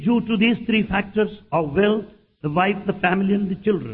Due to these three factors of wealth, the wife, the family and the children.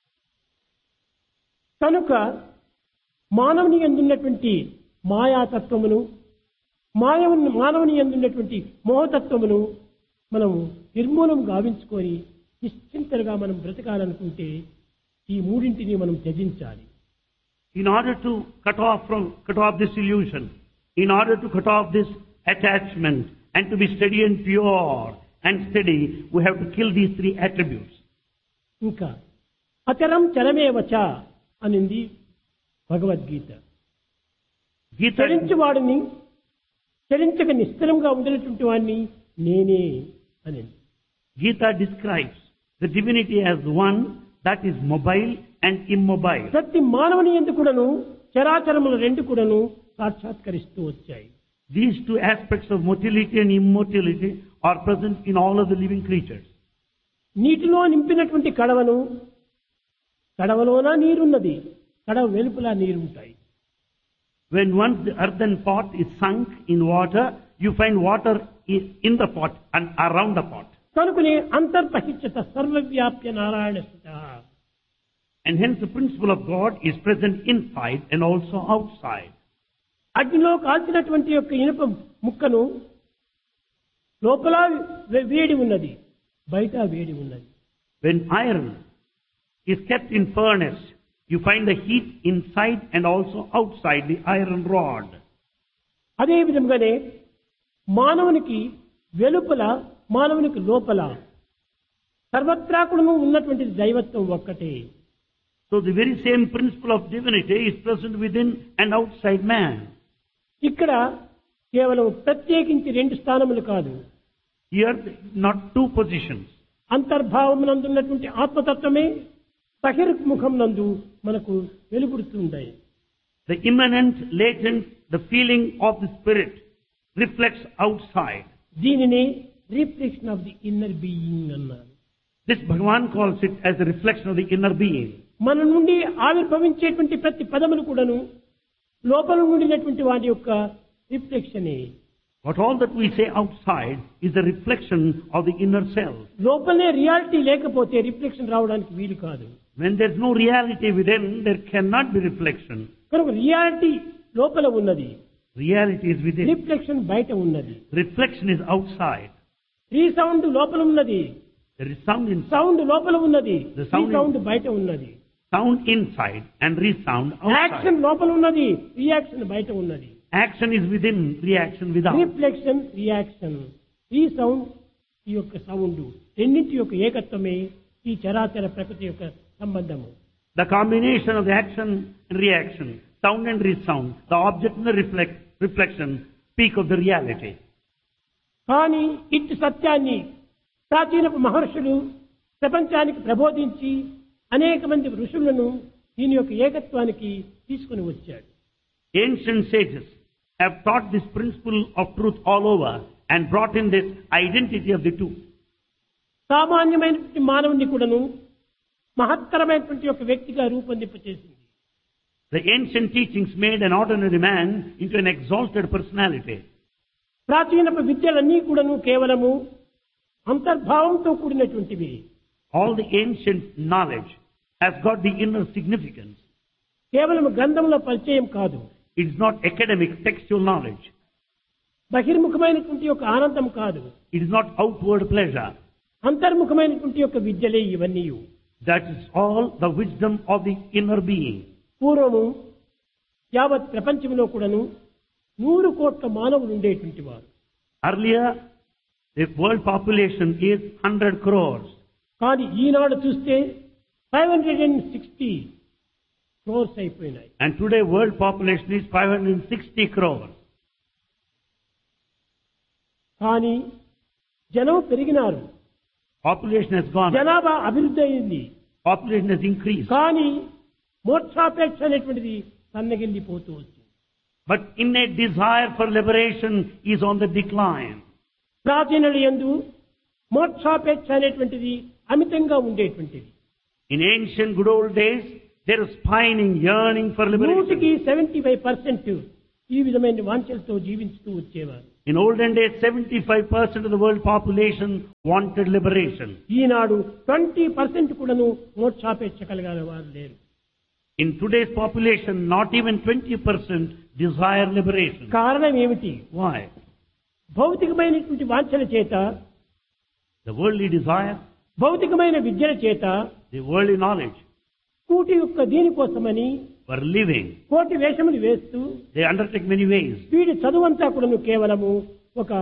కనుక మానవుని యందున్నటువంటి మాయాతత్వమును మానవుని యందున్నటువంటి మోహతత్వమును మనం నిర్మూలం గావించుకొని నిశ్చింతగా మనం బ్రతకాలనుకుంటే ఈ మూడింటిని మనం త్యజించాలి. In order to cut off this illusion, in order to cut off this attachment and to be steady and pure and steady, we have to kill these three attributes. ఇంకా అచరం చరమేవచ అనింది భగవద్గీత. చరించువాడిని చరించక నిశ్చలంగా ఉండేటువంటి వాడిని నేనే అనింది. Gita describes the divinity as one that is mobile and immobile. ప్రతి మానవుని యందు కూడాను చరాచరములు రెండు కూడాను సాక్షాత్కరిస్తూ వచ్చాయి. These two aspects of motility and immortality are present in all of the living creatures. నీటిలో నింపినటువంటి కడవలోన నీరున్నది, కడవ వెలుపల నీరుంటాయి. When once the earthen pot is sunk in water, you find water in the pot and around the pot. కనుకనే అంతర్బహిష్యత సర్వవ్యాప్య Narayana స్థితః. And hence the principle of God is present inside and also outside. అగ్నిలో కాల్చినటువంటి యొక్క ఇనుప ముక్కను లోపల వేడి ఉన్నది, బయట వేడి ఉన్నది. When iron is kept in furnace, you find the heat inside and also outside the iron rod. అదే విధంగానే మానవునికి వెలుపల మానవునికి లోపల సర్వత్రా కూడా ఉన్నటువంటి దైవత్వం ఒక్కటే. So the very same principle of divinity is present within and outside man. ఇక్కడ కేవలం ప్రత్యేకించి రెండు స్థానములు కాదు. Here not two positions. అంతర్భావం నందున్నటువంటి ఆత్మతత్వమే బహిర్ముఖం నందు మనకు వెలుగుడుతుంది. The immanent, latent, the feeling of the spirit reflects outside. దీనిని reflection of the inner being అన్నారు. This Bhagavan calls it as a reflection of the inner being. మన నుండి ఆవిర్భవించేటువంటి ప్రతి పదములు కూడాను లోపల నుండినటువంటి వాటి యొక్క రిఫ్లెక్షనే. But all that we say outside is a reflection of the inner self. లోపలనే రియాలిటీ లేకపోతే రిఫ్లెక్షన్ రావడానికి వీలు కాదు. When there is no reality within, there cannot be reflection. కనుక రియాలిటీ లోపల ఉన్నది, Reality is within. రిఫ్లెక్షన్ బయట ఉన్నది. Reflection is outside. రీసౌండ్ లోపల ఉన్నది, There is sound inside. Sound లోపల ఉన్నది, The sound రీసౌండ్ బయట ఉన్నది. Sound inside and resound outside. Action లోపల ఉన్నది, రియాక్షన్ బయట ఉన్నది. Action is within, reaction without. Reflection, reaction, ఈ సౌండ్, ఈ యొక్క సౌండ్ రెండింటి యొక్క ఏకత్వమే ఈ చరాచర ప్రకృతి యొక్క సంబంధము. The combination of the action and reaction, sound and resound, the object and the reflection speak of the reality. కానీ ఇట్టి సత్యాన్ని ప్రాచీన మహర్షులు ప్రపంచానికి ప్రబోధించి అనేక మంది ఋషులను దీని యొక్క ఏకత్వానికి తీసుకుని వచ్చాడు. Ancient sages have taught this principle of truth all over and brought in this identity of the two. సామాన్యమైనటువంటి మానవుని కూడాను మహత్తరమైనటువంటి ఒక వ్యక్తిగా రూపొందింపచేసింది. The ancient teachings made an ordinary man into an exalted personality. ప్రాచీన విద్యలన్నీ కూడాను కేవలము అంతర్భావంతో కూడినటువంటివి. All the ancient knowledge has got the inner significance. కేవలం గ్రంథంలో పరిచయం కాదు. It is not academic textual knowledge. బహిర్ముఖమైనటువంటి యొక్క ఆనందం కాదు. It is not outward pleasure. అంతర్ముఖమైనటువంటి యొక్క విద్యలే ఇవన్నీ. That is all the wisdom of the inner being. పూర్వము యావత్ ప్రపంచంలో కూడాను 100 కోట్ల మానవులు ఉండేటువంటి వారు. Earlier, the world population is 100 crores. కానీ ఈనాడు చూస్తే 560 crores అయిపోయినాయి. And today world population is 560 crores. కానీ జనం పెరిగినారు, Population has gone up. జనాభా అభివృద్ధి అయింది. Population has increased. కానీ మోక్షాపేక్ష అనేటువంటిది సన్నగిల్లిపోతూ వచ్చింది. But innate desire for liberation is on the decline. ప్రాచీనుల యందు మోక్షాపేక్ష అనేటువంటిది అమితంగా ఉండేటువంటిది. In ancient good old days, there was pining, yearning for liberation. 100కి 75% ఈ విధమైన వాంఛలతో జీవించుతూ వచ్చేవారు. In olden days, 75% of the world population wanted liberation. ఈనాడు 20% కూడాను మోక్షాపేక్ష కలిగిన వారు లేరు. In today's population, not even 20% desire liberation. కారణం ఏమిటి? Why? భౌతికమైనటువంటి వాంఛల చేత, The worldly desire, భౌతికమైన విద్యల చేత, the worldly knowledge, కూటి యొక్క దీనికోసమని for living, కోటి వేషములు వేస్తూ they undertake many ways. వీడి చదువంతా కూడాను కేవలము ఒక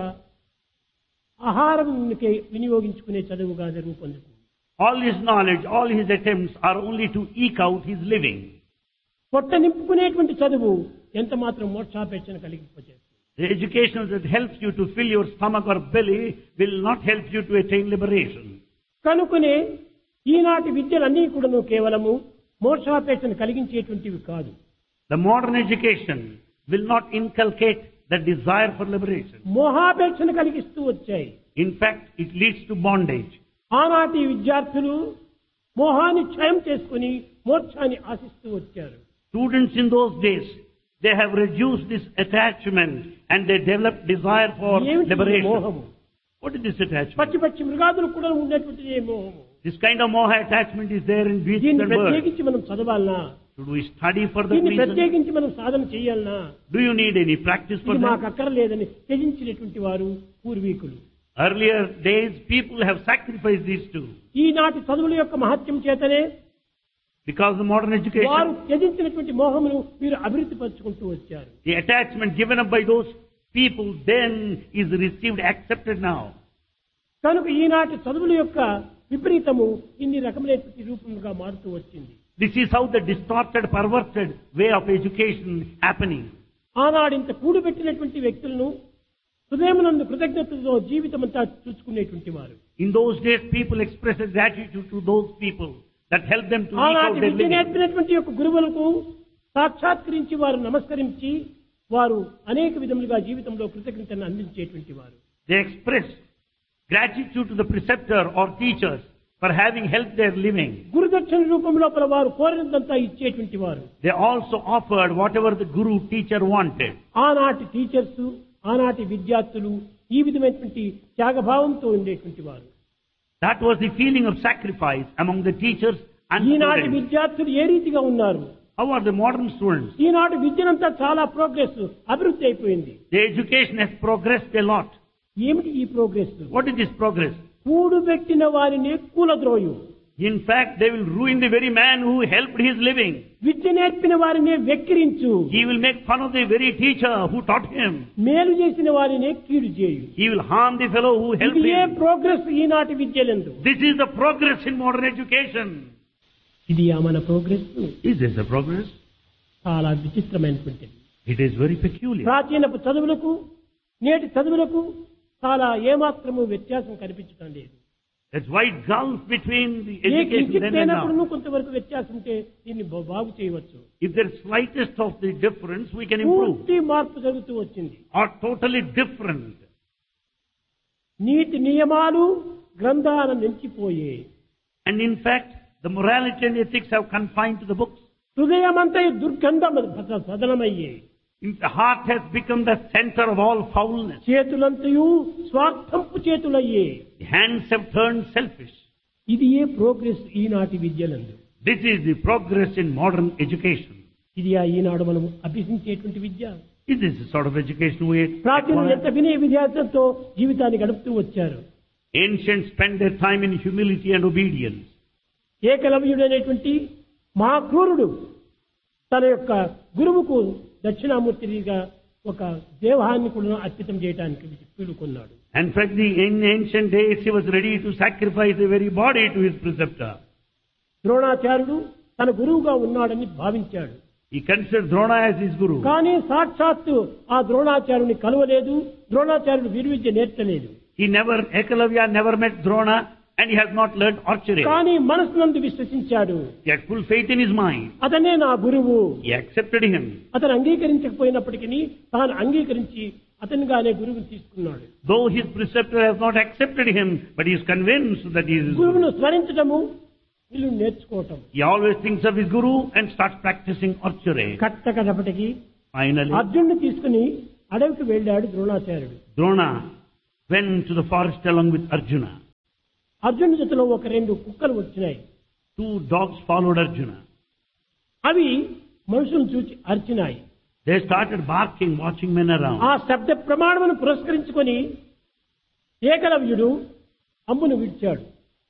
ఆహారం వినియోగించుకునే చదువుగా రూపొందుతుంది. All his knowledge, all his attempts are only to eke out his living. పొట్ట నింపుకునేటువంటి చదువు ఎంత మాత్రం మోక్షాపేక్షను కలిగిపోతుంది. The education that helps you to fill your stomach or belly will not help you to attain liberation. కనుకనే ఈనాటి విద్యలన్నీ కూడాను కేవలము మోక్షాపేక్షను కలిగించేటువంటివి కాదు. The modern education will not inculcate the desire for liberation. మోహాపేక్షను కలిగిస్తూ వచ్చాయి. In fact, it leads to bondage. ఆనాటి విద్యార్థులు మోహాన్ని క్షయం చేసుకుని మోక్షాన్ని ఆశిస్తూ వచ్చారు. Students in those days, they have reduced this attachment and they developed desire for ఏమిటి liberation. మోహము? What is this attachment? పచ్చి పచ్చి మృగాదులు కూడా ఉండేటువంటిది ఏ మోహము. This kind of moha attachment is there in beasts దీన్ని and birds. ప్రత్యేకించి మనం చదవాలనా? Should we study for that దీన్ని reason? ప్రత్యేకించి మనం సాధన చేయాలనా? Do you need any practice for ఇది that? మాకు అక్కర్లేదని త్యజించినటువంటి వారు పూర్వీకులు. Earlier days, people have sacrificed these two. ఈనాటి చదువుల యొక్క మహత్యం చేతనే Because the modern వారు education, త్యజించినటువంటి మోహమును మీరు అభివృద్ధి పరుచుకుంటూ వచ్చారు. the attachment given up by those people then is received, accepted now. కనుక ఈనాటి చదువుల యొక్క విపరీతము ఇన్ని రకమైనటువంటి రూపముగా మారుతూ వచ్చింది. This is how the distorted, perverted way of education happening. ఆనాడు ఇంత కూడిపెట్టినటువంటి వ్యక్తులను హృదయమునందు కృతజ్ఞతతో జీవితమంతా చూసుకునేటువంటి వారు. In those days, people expressed gratitude to those people that helped them to eke out ఆనాటి their విద్య living. నేర్పినటువంటి యొక్క గురువులకు సాక్షాత్కరించి వారు నమస్కరించి వారు అనేక విధములుగా జీవితంలో కృతజ్ఞతను అందించేటువంటి వారు. They expressed gratitude to the preceptor or teachers for having helped their living. గురుదక్షిణ రూపంలో వారు కోరినంతా ఇచ్చేటువంటి వారు. They also offered whatever the guru teacher wanted. ఆనాటి టీచర్స్, ఆనాటి విద్యార్థులు ఈ విధమైనటువంటి త్యాగభావంతో ఉండేటువంటి వారు. That was the feeling of sacrifice among the teachers and ఈనాటి students. విద్యార్థులు ఏ రీతిగా ఉన్నారు? How are the modern students? ఈనాటి విద్యనంతా చాలా ప్రోగ్రెస్ అభివృద్ధి అయిపోయింది. The education has progressed a lot. ఏమిటి ఈ progress? What is this progress? కూడుబెట్టిన వారిని కూలద్రోయు, In fact, they will ruin the very man who helped his living. విద్య నేర్పిన వారిని వెక్కిరించు, He will make fun of the very teacher who taught him. మేలు చేసిన వారిని కీడు చేయు. He will harm the fellow who helped ఇది ఏ him. Progress ఈనాటి విద్యలందు? This is the progress in modern education. ఇది మన progress Is this the progress? చాలా విచిత్రమైనటువంటిది. It is very peculiar. ప్రాచీనపు చదువులకు నేటి చదువులకు చాలా ఏమాత్రము వ్యత్యాసం కనిపించడం లేదు. That's why gulf between the A education కించిత్ then and అయినప్పుడు now. కొంతవరకు వ్యత్యాసం ఉంటే దీన్ని బాగు చేయవచ్చు. If there is slightest of the difference, we can improve. పూర్తి మార్పు జరుగుతూ వచ్చింది. Or totally different. నీతి నియమాలు గ్రంథాల నిలిచిపోయే, And in fact, the morality and ethics have confined to the books. హృదయమంతా దుర్గంధం సదనమయ్యే, The heart has become the center of all foulness. చేతులంతయు స్వార్థంపు చేతులయ్యే. The hands have turned selfish. ఇది ఏ progress ఈనాటి విద్యలందు? This is the progress in modern education. ఇది ఈనాడు మనం అభ్యసించేటువంటి విద్య. Is this the sort of education we ప్రాచీనులు acquire? ఎంత వినయ విధ్యాసంతో జీవితాన్ని గడుపుతూ వచ్చారు. Ancients spent their time in humility and obedience. ఏకలవ్యుడైనటువంటి మహాక్రూరుడు తన యొక్క గురువుకు దక్షిణామూర్తిగా ఒక దేవాన్ని కూడా అర్పితం చేయడానికి పూనుకున్నాడు. In fact, in ancient days, he was ready to sacrifice the very body to his preceptor. ద్రోణాచార్యుడు తన గురువుగా ఉన్నాడని భావించాడు. He considered Drona as his guru. కానీ సాక్షాత్తు ఆ ద్రోణాచార్యుని కలవలేదు, ద్రోణాచార్యుడు వీరవిద్య నేర్చలేదు. Ekalavya never met Drona and he has not learned archery. కానీ మనసునందు విశ్వసించాడు. He had full faith in his mind. అతనే నా గురువు. He accepted him. అతను అంగీకరించకపోయినప్పటికీ తాను అంగీకరించి అతనిగానే గురువుని తీసుకున్నాడు. Though his preceptor has not accepted him, but he is convinced that he is his గురువును guru. స్మరించడము, వీళ్ళు నేర్చుకోవటం. He always thinks of his guru and starts practicing archery. కట్టకడపటికి Finally, అర్జునుడిని తీసుకుని అడవికి వెళ్ళాడు ద్రోణాచార్యుడు. Drona went to the forest along with Arjuna. అర్జునుడి జతలో ఒక 2 కుక్కలు వచ్చినాయి. 2 dogs followed Arjuna. అవి మనుషులను చూచి అరిచినాయి. They started barking, watching men around. ఆ శబ్ద ప్రమాణమును పురస్కరించుకొని ఏకలవ్యుడు అంబును విడిచాడు.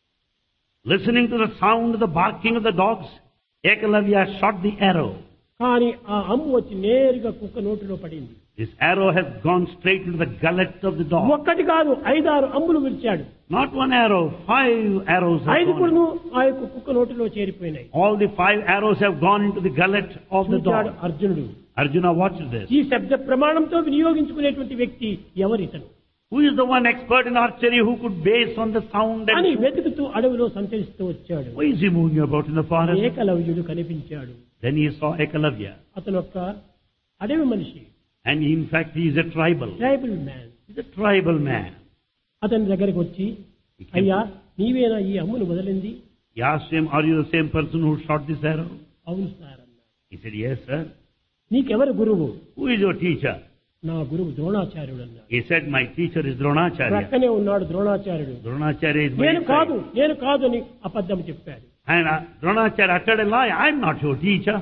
Listening to the sound of the barking of the dogs, Ekalavya shot the arrow. కానీ ఆ అంబు వచ్చి నేరుగా కుక్క నోటిలో పడింది. This arrow has gone straight into the gullet of the dog. ఒక్కటి కాదు 5-6 అంబులు విడిచాడు. Not 1 arrow, 5 arrows have 5 gone. కూడా ఆ యొక్క కుక్క నోటిలో చేరిపోయినాయి. All the 5 arrows have gone into the gullet of the చూచాడు dog. అర్జునుడు. Arjuna watched this. ఈ శబ్ద ప్రమాణంతో వినియోగించుకునేటువంటి వ్యక్తి ఎవరితను Who is the one expert in archery who could base on the sound అని and... వెతుకుతూ అడవిలో సంచరిస్తూ వచ్చాడు. Why is he moving about in the forest? ఏకలవ్యుడు కనిపించాడు. Then he saw Ekalavya. అతను ఒక అడవి మనిషి. And in fact he is a tribal. Tribal man. He's a tribal man. అతని దగ్గరికి వచ్చి అయ్యా నీవేనా ఈ అమ్మును వదిలింది? He asked him, are you the same person who shot this arrow? అవును సార్ అన్నాడు. He said, yes sir. నీకెవరు గురువు? Who is your teacher? నా గురువు ద్రోణాచార్యుడు అన్నాడు. He said, my teacher is Dronacharya. ప్రక్కనే ఉన్నాడు ద్రోణాచార్యుడు. Dronacharya is my నేను teacher. కాదు అని అబద్ధం చెప్పాడు. And Dronacharya uttered a lie. I am not your teacher.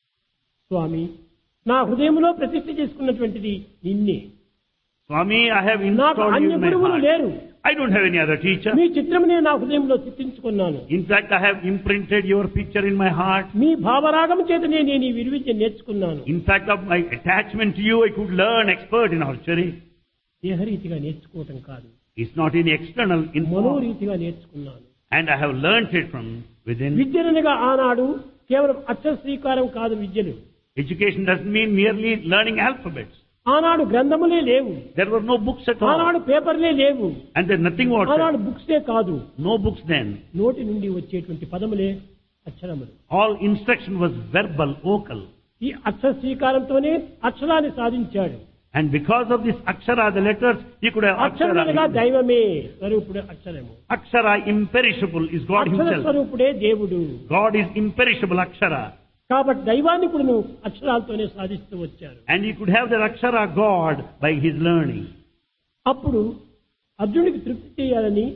స్వామి నా హృదయంలో ప్రతిష్ఠ చేసుకున్నటువంటిది నిన్నే. Swami, I have నాకు installed you అన్య in my గురువులు heart. లేరు. I don't have any other teacher. మీ చిత్రమునే నా హృదయంలో చిత్రించుకున్నాను. In fact, I have imprinted your picture in my heart. మీ భావరాగం చేతనే నేను ఈ విలువిద్య నేర్చుకున్నాను. In fact, of my attachment to you, I could learn expert in archery. దేహరీతిగా నేర్చుకోవటం కాదు, It's not in external, in form. మనోరీతిగా నేర్చుకున్నాను. And I have learnt it from within. విద్యనగా ఆనాడు కేవలం అక్షర శ్రీకారం కాదు విద్యలు. Education doesn't mean merely learning alphabets. ఆనాడు గ్రంథములే లేవు. There were no books at all. ఆనాడు పేపర్లే లేవు. And there's nothing ఆనాడు whatever. బుక్సే కాదు, No books then. నోటి నుండి వచ్చేటువంటి పదములే అక్షరములు. All instruction was verbal, vocal. ఈ అక్షర శ్రీకారంతోనే అక్షరాన్ని సాధించాడు. And because of this akshara, the letters, he could have అక్షరముగా akshara. దైవమే, స్వరూపుడే అక్షరము. Akshara, imperishable, is God Akshara himself. స్వరూపుడే దేవుడు. God is imperishable, akshara. కాబట్టి దైవాన్ని కూడా నువ్వు అక్షరాలతోనే సాధిస్తూ వచ్చారు. And he could have that akshara God by his learning. అప్పుడు అర్జునుడికి తృప్తి చేయాలని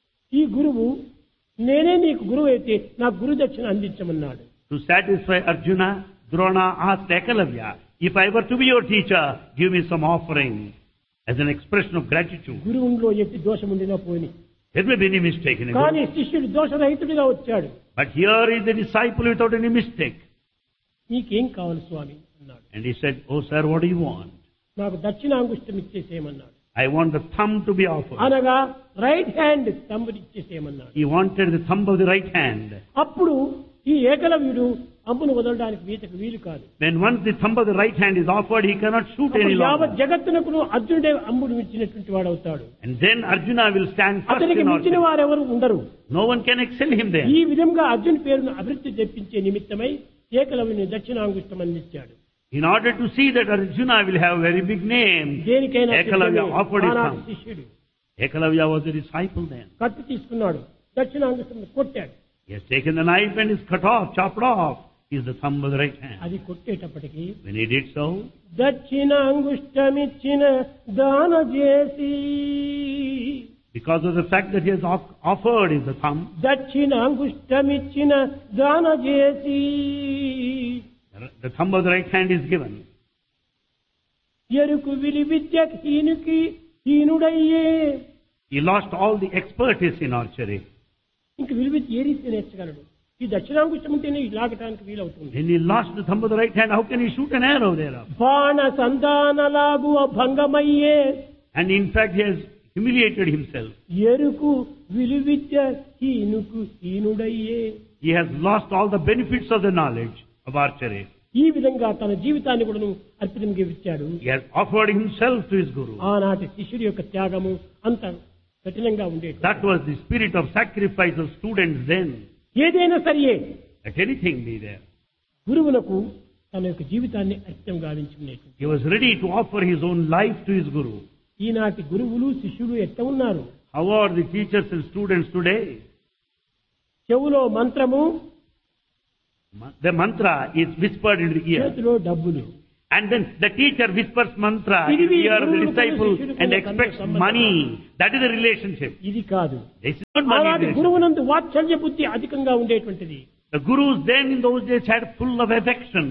ఈ గురువు నేనే నీకు గురువు అయితే నాకు గురు దక్షిణ అందించమన్నాడు. To satisfy Arjuna, Drona asked Ekalavya, if I were to be your teacher, give me some offering as an expression of gratitude. గురువులో ఎట్టి దోషం ఉండినా పోయి, There may be any mistake in it. కానీ శిష్యుడు దోషరహితుడిగా వచ్చాడు. But here is the disciple without any mistake. నీకేం కావాలి స్వామి అన్నాడు. And he said, oh sir, what do you want? నాకు దక్షిణాంగుష్టం ఇచ్చేసేయమన్నాడు. I want the thumb to be offered. అనగా right hand తంబుని ఇచ్చేసేయమన్నాడు. He wanted the thumb of the right hand. అప్పుడు ఈ ఏకలవ్యుడు అంబును వదలడానికి వీలు కాదు. When once the thumb of the right hand is offered, he cannot shoot any యావత్ longer. జగత్తునకు అర్జునుడే అంబును ఇచ్చినటువంటి వాడు అవుతాడు. And then Arjuna will stand first అతనికి in మించిన archery. వారెవరు ఉండరు. No one can excel him there. ఈ విధంగా అర్జున్ పేరును అభివృద్ధి తెప్పించే నిమిత్తమై ఏకలవ్యుని దక్షిణాంగుష్టం అందించాడు. In order to see that Arjuna will have a very big name, దేనికైనా Ekalavya సిద్ధమే. offered his ఆనాటి thumb. శిష్యుడు Ekalavya was a disciple then. కత్తి తీసుకున్నాడు, దక్షిణాంగుష్టం కొట్టాడు. He has taken the knife and is cut off, chopped off. Is the thumb of the right hand. అది కొట్టేటప్పటికి When he did so, దక్షిణాంగుష్టమిచ్చిన దాన చేసి, because of the fact that he has offered is the thumb, దక్షిణాంగుష్టమిచ్చిన దాన చేసి the thumb of the right hand is given. ఎరుకు విలి Vidya హీనుడయ్యే. He lost all the expertise in archery. ఇంక విలువిద్య ఏ రీతి నేర్చగలడు? ఈ దక్షిణాంగుష్టం ఉంటేనే లాగటానికి వీలవుతుంది. When he lost the thumb of the right hand, how can he shoot an arrow thereof? బాణ సంధానలాగు భంగమయ్యే. And in fact, he has humiliated himself. ఎరుకు విలువిద్య హీనుడయ్యే. He has lost all the benefits of the knowledge of archery. ఈ విధంగా తన జీవితాన్ని కూడా అర్పితంగా ఇచ్చాడు. He has offered himself to his guru. ఆనాటి శిష్యుడి యొక్క త్యాగము అంత కఠినంగా ఉండేది. That was the spirit of sacrifice of students then. ఏదైనా సరియే Let anything be there. గురువులకు తన యొక్క జీవితాన్ని అర్పితం గావించుకునేది. He was ready to offer his own life to his guru. ఈనాటి గురువులు శిష్యులు ఎట్లా ఉన్నారు? How are the teachers and students today? చెవులో మంత్రము, The mantra is whispered into the ear. చేతిలో డబ్బులు. And then the teacher whispers mantra in the ear of the disciple and expects money. That is the relationship. ఇది కాదు. This is not money అలాంటి relationship. గురువునందు వాత్సల్య బుద్ధి అధికంగా ఉండేటువంటిది. The gurus then in those days had full of affection.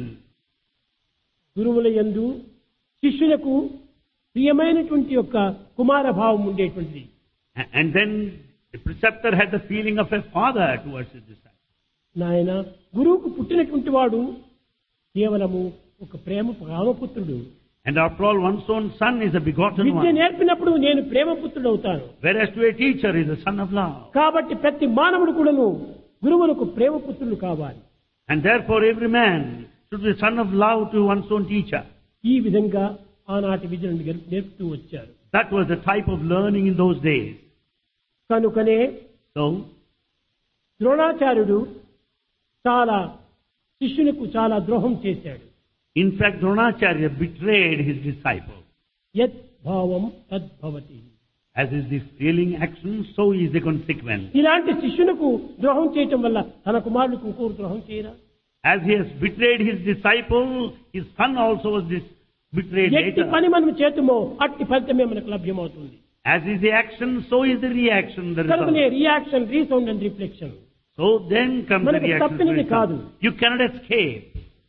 గురువుల యందు శిష్యులకు ప్రియమైనటువంటి యొక్క కుమార భావం ఉండేటువంటిది. And then the preceptor had the feeling of a father towards his disciple. నాయన గురువుకు పుట్టినటువంటి వాడు కేవలము ఒక ప్రేమ రామపుత్రుడు. And after all, one's own son is a begotten Vidya one. నేర్పినప్పుడు నేను ప్రేమపుత్రుడు అవుతాను. Whereas to a teacher is a son of love. కాబట్టి ప్రతి మానవుడు కూడాను గురువులకు ప్రేమపుత్రులు కావాలి. And therefore every man should be son of love to one's own teacher. ఈ విధంగా ఆనాటి విద్యను నేర్పుతూ వచ్చారు. That was the type of learning in those days. కనుకనే So, ద్రోణాచార్యుడు చాలా శిష్యులకు చాలా ద్రోహం చేశాడు. in fact, Dronacharya betrayed his disciple. యత్ భావం తద్భవతి. As is the feeling action, so is the consequence. ఇలాంటి శిష్యులకు ద్రోహం చేయటం వల్ల తన కుమారులకు ఇంకొక ద్రోహం చేయరా? As he has betrayed his disciple, his son also was betrayed ఎట్టి later. పని మనం చేతుమో అట్టి ఫలితమే మనకు లభ్యమవుతుంది. As is the action, so is the reaction, the కనుకనే result. Reaction, resound and reflection. So then comes the మనకు reaction. తప్పినది కాదు. You cannot escape.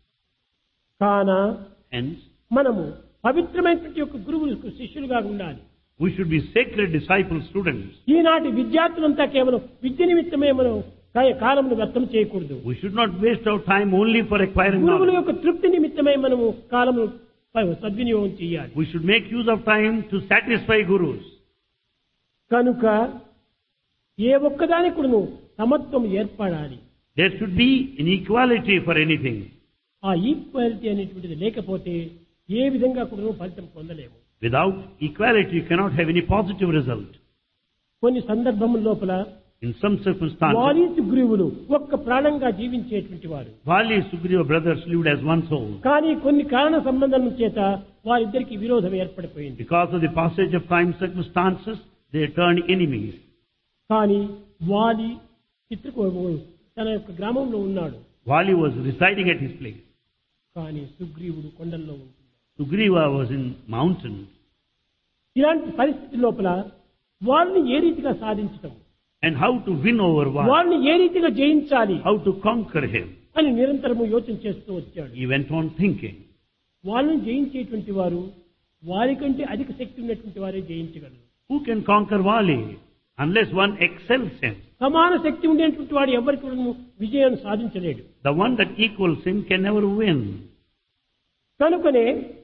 కాన Hence, మనము పవిత్రమైనటువంటి యొక్క గురువులకు శిష్యులుగా ఉండాలి. we should be sacred disciple students. ఈనాటి విద్యార్థులంతా కేవలం విద్య నిమిత్తమే మనం కాలంను వ్యర్థం చేయకూడదు. We should not waste our time only for acquiring గురువుల knowledge. యొక్క తృప్తి నిమిత్తమే మనము కాలము సద్వినియోగం చేయాలి. We should make use of time to satisfy gurus. కనుక ఏ ఒక్కదానికి కూడాను సమత్వం ఏర్పడాలి. There should be an equality for anything. ఆ ఈక్వాలిటీ అనేటువంటిది లేకపోతే ఏ విధంగా కూడా ఫలితం పొందలేము. Without equality, you cannot have any positive result. కొన్ని సందర్భముల లోపల In some circumstances, వారి సుగ్రీవులు ఒక్క ప్రాణంగా జీవించేటువంటి వారు. Vali Sugriva brothers lived as one soul. కానీ కొన్ని కారణ సంబంధం చేత వారిద్దరికి విరోధం ఏర్పడిపోయింది. Because of the passage of time circumstances, they turned enemies. కానీ వాలి తన యొక్క గ్రామంలో ఉన్నాడు. Vali was residing at his place. కానీ సుగ్రీవుడు కొండల్లో ఉంటున్నాడు. Sugriva was in mountains. ఇలాంటి పరిస్థితి లోపల వాళ్ళని ఏ రీతిగా సాధించటం, And how to win over Vali, వాళ్ళని ఏ రీతిగా జయించాలి how to conquer him. అని నిరంతరము యోచన చేస్తూ వచ్చాడు. He went on thinking. వాళ్ళని జయించేటువంటి వారు వారికంటే అధిక శక్తి ఉన్నటువంటి వారే జయించగలరు. Who can conquer Vali unless one excels him? సమాన శక్తి ఉండేటువంటి వాడు ఎవరికి విజయాన్ని సాధించలేడు. The one that equals him can never win. కనుకనే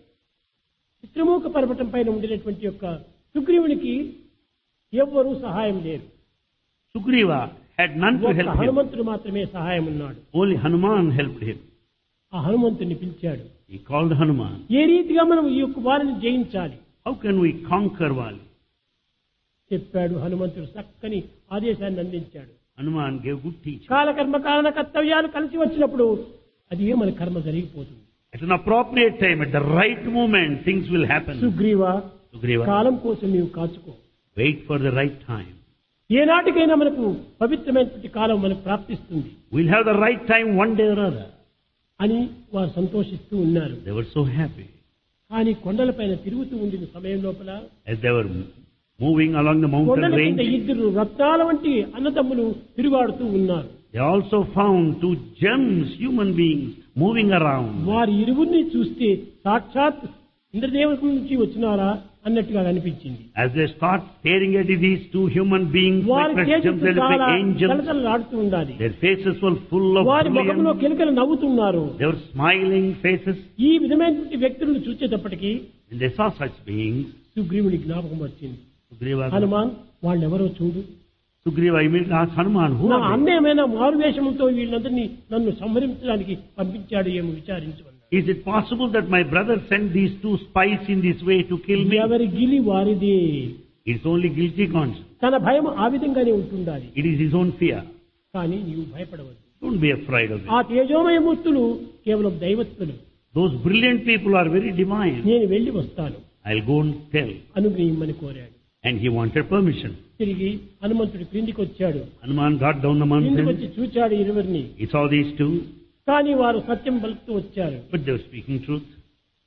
చిత్రమూక పర్వతం పైన ఉండేటువంటి యొక్క సుగ్రీవునికి ఎవ్వరూ సహాయం లేరు. Sugriva had none to ఒక్క help him. హనుమంతుడు మాత్రమే సహాయం ఉన్నాడు. Only Hanuman helped him. ఆ హనుమంతుడిని పిలిచాడు. He called Hanuman. ఏ రీతిగా మనం ఈ యొక్క వారిని జయించాలి How can we conquer Vali? చెప్పాడు. హనుమంతుడు చక్కని ఆదేశాన్ని అందించాడు. Hanuman gave good teaching. కాలకర్మ కారణ కర్తవ్యాలు కలిసి వచ్చినప్పుడు అది ఏ మన కర్మ జరిగిపోతుంది. At an appropriate time, at the right moment, things will happen. Sugriva, Sugriva, కాలం కోసం నీవు కాచుకో. wait for the right time. ఏనాటికైనా మనకు పవిత్రమైనటువంటి కాలం మనకు ప్రాప్తిస్తుంది We'll have the right time one day or other. అని వారు సంతోషిస్తూ ఉన్నారు. They were so happy. కానీ కొండలపైన తిరుగుతూ ఉండిన సమయం లోపల As they were moving along the mountain కొండల కింద range, ఇద్దరు రత్నాల వంటి అన్నదమ్ములు తిరుగాడుతూ ఉన్నారు. they also found two gems, human beings, moving around. వారి ఇరువురిని చూస్తే సాక్షాత్ ఇంద్రదేవత నుంచి వచ్చినారా అన్నట్టుగా అనిపించింది. As they start staring at these two human beings, వారి like gems, తేజస్సు చాలా angels, కలకలలాడుతూ ఉండాలి. their faces were full of వారి ముఖంలో brilliance. కిలకలు నవ్వుతున్నారు. They were smiling faces. ఈ విధమైనటువంటి వ్యక్తులను చూసేటప్పటికీ When they saw such beings, సుగ్రీవుని జ్ఞాపకం వచ్చింది. Sugriva, హనుమాన్ వాళ్ళెవరో చూడు. Sugriva immediately asked Hanuman, who నా are they? అన్న ఏమైనా మారువేషంతో వీళ్ళందరినీ నన్ను సంహరించడానికి పంపించాడు ఏమో విచారించమన్నాడు. Is it possible that my brother sent these two spies in this way to kill me? ఎవరి గిలి వారిదే. It's only guilty conscience. తన భయం ఆ విధంగానే ఉంటుండాలి. It is his own fear. కానీ నీవు భయపడవద్దు. Don't be afraid of ఆ it. తేజోమయ మూర్తులు కేవలం దైవత్తులు. Those brilliant people are very divine. నేను వెళ్లి వస్తాను I'll go and tell. అనుగ్రహించమని కోరాడు. And he wanted permission. తిరిగి హనుమంతుడు క్రిందికి వచ్చాడు. Hanuman got down the క్రిందికి mountain. వచ్చి చూచాడు ఇరువురిని. He saw these two, కానీ వారు సత్యం పలుకుతూ వచ్చారు. but they were speaking truth.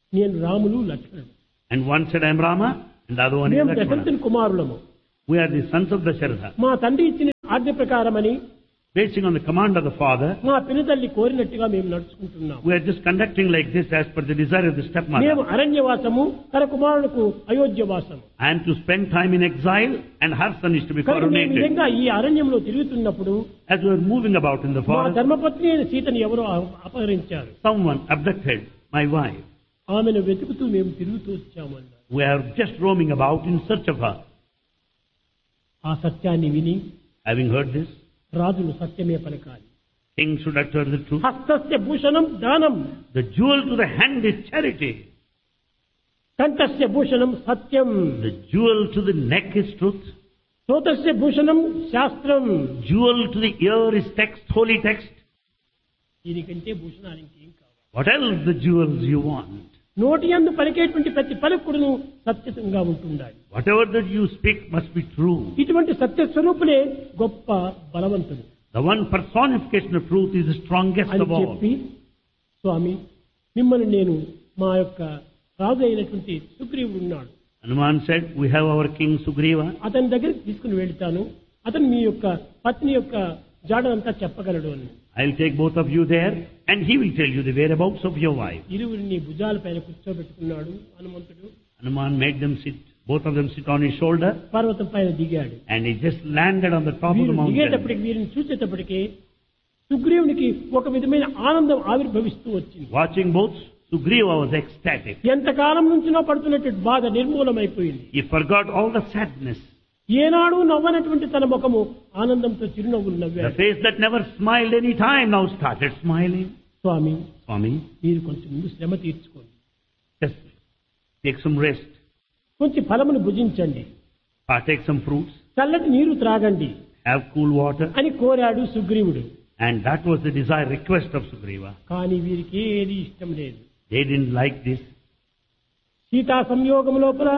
నేను రాములు లక్ష్మణుడు. And one said, I am Rama, and the other one is మేము Lakshmana. దశరథుని కుమారులము. We are the sons of Dasharatha. మా తండ్రి ఇచ్చిన ఆజ్ఞ ప్రకారమని Basing on the command of the father, మా పినతల్లి కోరినట్టుగా మేము నడుచుకుంటున్నాం. we are just conducting like this as per the desire of the మేము stepmother. అరణ్యవాసము, తన కుమారులకు అయోధ్యవాసము. I am to spend time in exile, and her son is to be కనుక మేము ఈ coronated. విధంగా ఈ అరణ్యంలో తిరుగుతున్నప్పుడు As we are moving about in the మా forest, ధర్మపత్ని అయిన సీతను ఎవరో అపహరించారు. someone abducted my wife. ఆమెను వెతుకుతూ మేము తిరుగుతూ వచ్చామన్నారు. We are just roaming about in search of her. ఆ సత్యాన్ని విని Having heard this, రాజులు సత్యమే పలకాలి. king should utter the truth. హస్తస్య Bhushanam దానం, The jewel to the hand is charity. కంఠస్య Bhushanam Satyam, The jewel to the neck is truth. శ్రోతస్య Bhushanam శాస్త్రం. Jewel to the ear is text, holy text. దీనికంటే భూషణాలు ఇంకేం కావాలి? What else the jewels you want? నోటి యందు పలికేటువంటి ప్రతి పలుకుడును సత్యంగా ఉంటుండాలి. Whatever that you speak must be true. ఇటువంటి సత్య స్వరూపులే గొప్ప బలవంతుడు The one personification of truth is the strongest అని of all. చెప్పి, స్వామి మిమ్మల్ని నేను మా యొక్క రాజు అయినటువంటి సుగ్రీవుడు ఉన్నాడు, Hanuman said, we have our king Sugriva. అతని దగ్గరికి తీసుకుని వెళ్తాను, అతను మీ యొక్క పత్ని యొక్క జాడనంతా చెప్పగలడు అని. I'll take both of you there, and he will tell you the whereabouts of your wife. ఇరువురిని భుజాల పైన కూర్చోబెట్టుకున్నాడు హనుమంతుడు. Hanuman made them sit, both of them sit on his shoulder, పర్వతం పైన దిగాడు. and he just landed on the top of the వీరు mountain. దిగేటప్పటికి, వీరిని చూసేటప్పటికి సుగ్రీవునికి ఒక విధమైన ఆనందం ఆవిర్భవిస్తూ వచ్చింది. Watching both, Sugriva was ecstatic. ఎంతకాలం నుంచినో పడుతున్నటువంటి బాధ నిర్మూలమైపోయింది. He forgot all the sadness. ఏనాడు నవ్వనటువంటి తన ముఖము ఆనందంతో చిరునవ్వులు The నవ్వాడు. face that never smiled any time now started smiling. Swamy Swami, మీరు కొంచెం ముందు శ్రమ తీర్చుకోండి, just take some rest, కొంచెం ఫలమును భుజించండి, partake some fruits, చల్లటి నీరు త్రాగండి have cool water. అని కోరాడు సుగ్రీవుడు. And that was the desire, request of Sugriva. కానీ వీరికి ఏది ఇష్టం లేదు. They didn't like this. Sita సంయోగం లోపల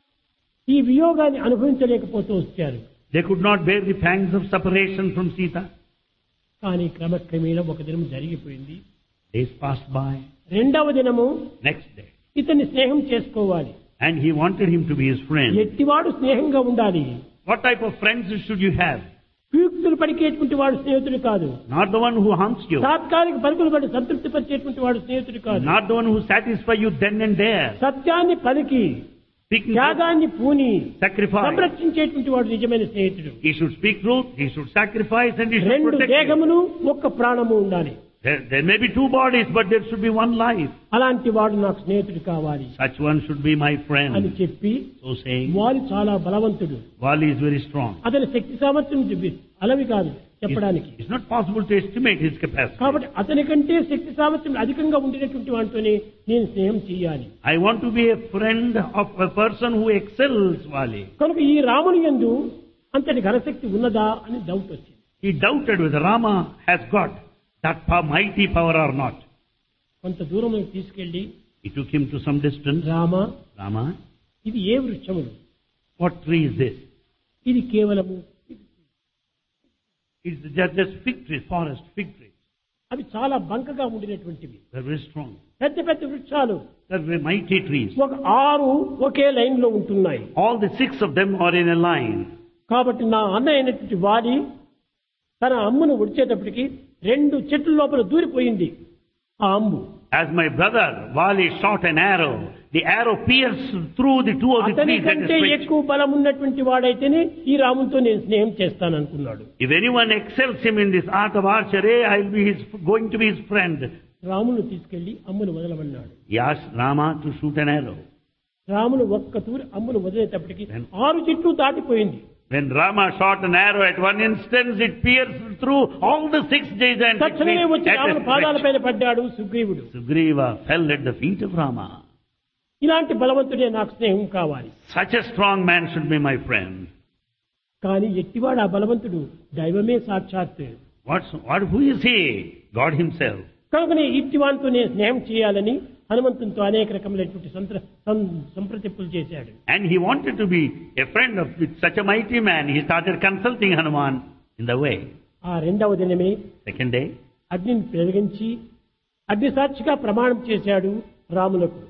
ఈ వియోగాన్ని అనుభవించలేకపోతూ వచ్చారు. They could not bear the pangs of separation from Sita. కానీ క్రమక్రమేణా ఒక దినం జరిగిపోయింది. Days passed by. రెండవ దినము Next day. ఇతన్ని స్నేహం చేసుకోవాలి. And he wanted him to be his friend. ఎట్టివాడు స్నేహంగా ఉండాలి. What type of friends should you have? కుయుక్తులు పలికేటువంటి వాడు స్నేహితుడు కాదు. Not the one who haunts you. తాత్కాలిక పలుకులు పడి సంతృప్తి పరిచేటువంటి వాడు స్నేహితుడు కాదు. Not the one who satisfies you then and there. సత్యాన్ని పలికి Speaking త్యాగాన్ని పూని sacrifice. సంరక్షించేటువంటి వాడు నిజమైన స్నేహితుడు. He should speak truth, he should sacrifice, and he should రెండు protect you. దేహములు ఒక్క ప్రాణము ఉండాలి. There may be two bodies, but there should be one life. అలాంటి వాడు నాకు స్నేహితుడు కావాలి Such one should be my అని friend. చెప్పి, So saying, వారు చాలా బలవంతుడు, Vali is very strong. అతని శక్తి సామర్థ్యం అలవి కాదు చెప్పడానికి. It's not possible to estimate his capacity. కాబట్టి అతని కంటే శక్తి సామర్థ్యం అధికంగా ఉండేటటువంటి వాటితోనే నేను స్నేహం చేయాలి. I want to be a friend of a person who excels Vali. కనుక ఈ రాముని యందు అంతటి ఘనశక్తి ఉన్నదా అని డౌట్ వచ్చింది. He doubted whether Rama has got that mighty power or not. కొంత దూరం తీసుకెళ్లి, He took him to some distance. Rama, Rama, ఇది ఏ వృక్షములు? what tree is this? ఇది కేవలము It's just fig tree, forest fig tree. అవి చాలా బంకగా ఉండినటువంటివి, They're very strong. పెద్ద పెద్ద వృక్షాలు. They're very mighty trees. ఒక 6 ఒకే లైన్ లో ఉంటున్నాయి. All the 6 of them are in a line. కాబట్టి నా అన్న అయినటువంటి వాలి తన అమ్మును ఉడిచేటప్పటికి 2 చెట్ల లోపల దూరిపోయింది ఆ అమ్ము. As my brother Vali shot an arrow, the arrow pierced through the 2 of the అతని trees that కంటే is fixed. ఎక్కువ బలం ఉన్నటువంటి వాడైతేనే ఈ రాముతో నేను స్నేహం చేస్తాను అనుకున్నాడు. If anyone excels him in this art of archery, I'll be going to be his friend. రామును తీసుకెళ్లి అమ్మును వదలమన్నాడు. He asked Rama to shoot an arrow. రామును ఒక్క తూరి అమ్మును వదిలేటప్పటికి 6 చెట్లు దాటిపోయింది. When Rama shot an arrow at one instance, it pierced through all the 6 giants. తక్షణమే వచ్చి రాముని పాదాలపైన పడ్డాడు సుగ్రీవుడు. Sugriva fell at the feet of Rama. ఇలాంటి బలవంతుడే నాకు స్నేహం కావాలి. Such a strong man should be my friend. కానీ ఎట్టివాడు ఆ బలవంతుడు? దైవమే సాక్షాత్. Who is he? God himself. కనుకనే ఇట్టివానితో నేను స్నేహం చేయాలని హనుమంతునితో అనేక రకములైనటువంటి సంప్రదింపులు చేశాడు. And he wanted to be a friend of such a mighty man. He started consulting Hanuman in the way. ఆ రెండవ దినమే Second day, అగ్నిని పెరిగించి అగ్ని సాక్షిగా ప్రమాణం చేశాడు రాములకు.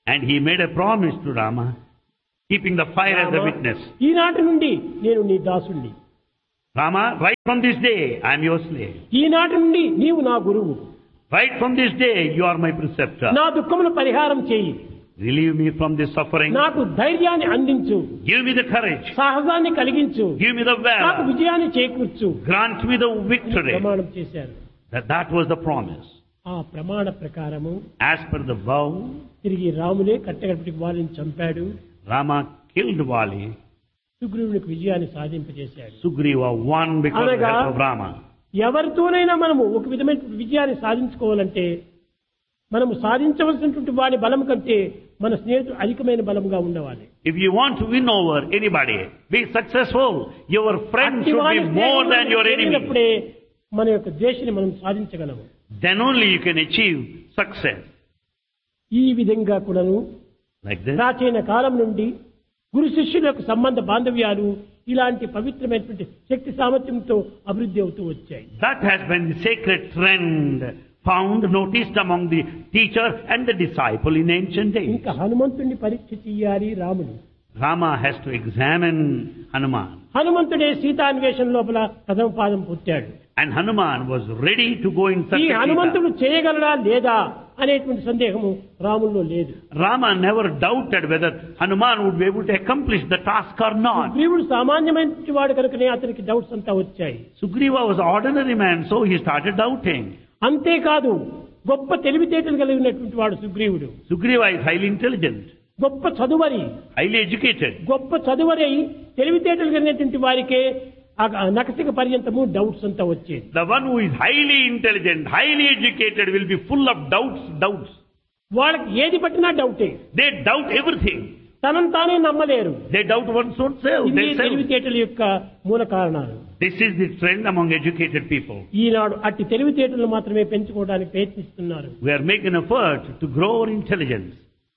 And he made a promise to Rama, keeping the fire as a witness. ఈనాటి నుండి నేను నీ దాసుణ్ణి. Rama, right from this day, I am your slave. ఈనాటి నుండి నీవు నా గురువు. Right from this day, you are my preceptor. నా దుఃఖమును పరిహారం చేయి. Relieve me from this suffering. నాకు ధైర్యాన్ని అందించు. Give me the courage. సాహసాన్ని కలిగించు. Give me the నాకు valor. విజయాన్ని చేకూర్చు. Grant me the victory. ప్రమాణం చేశారు. That was the promise. ఆ ప్రమాణ ప్రకారము As per the vow, తిరిగి రాములే కట్టగట్టుకు వాళ్ళని చంపాడు. Rama killed Vali. సుగ్రీవునికి విజయాన్ని సాధింపజేశాడు. Sugriva won because of the help of Rama. ఎవరితోనైనా మనము ఒక విధమైన విజయాన్ని సాధించుకోవాలంటే మనము సాధించవలసినటువంటి వాడి బలం కంటే మన స్నేహితుడు అధికమైన బలంగా ఉండవాలి. If you want to win over anybody, be successful, your friend should be more than your enemy. అప్పుడే మన యొక్క దేశాన్ని మనం సాధించగలము. Then only you can achieve success. ఈ విధంగా కూడాను Like this. ప్రాచీన కాలం నుండి గురు శిష్యుల యొక్క సంబంధ బాంధవ్యాలు ఇలాంటి పవిత్రమైనటువంటి శక్తి సామర్థ్యంతో అభివృద్ధి అవుతూ వచ్చాయి. That has been the sacred trend found, noticed among the teacher and the disciple in ancient days. ఇంకా హనుమంతుడిని పరీక్ష చెయ్యాలి రాముడు. Rama has to examine Hanuman. హనుమంతుడే సీతాన్వేషణ లోపల ప్రథమ పాదం పుట్టాడు. And Hanuman was ready to go in search ఈ of Sita. హనుమంతుడు చేయగలడా లేదా అనేటువంటి సందేహము రాముల్లో లేదు. Rama never doubted whether Hanuman would be able to accomplish the task or not. సుగ్రీవుడు సామాన్యమైన వాడు కనుకనే అతనికి డౌట్స్ అంతా వచ్చాయి. Sugriva was an ordinary man, so he started doubting. అంతేకాదు గొప్ప తెలివితేటలు కలిగినటువంటి వాడు సుగ్రీవుడు. Sugriva is highly intelligent, గొప్ప చదువరి, highly educated. గొప్ప చదువరి తెలివితేటలు కలిగినటువంటి వారికే నకసిక పర్యంతము డౌట్స్ అంతా వచ్చేది. The one who is highly intelligent, highly educated will be full of doubts. వాళ్ళకి ఏది పట్టినా డౌటే. They doubt everything. తనను తానే నమ్మలేరు. They doubt one's own self. ఇవి They self. తెలివితేటల యొక్క మూల కారణాలు. This is the trend among educated people. ఈనాడు అట్టి తెలివితేటలు మాత్రమే పెంచుకోవడానికి ప్రయత్నిస్తున్నారు. We are making an effort to grow our intelligence.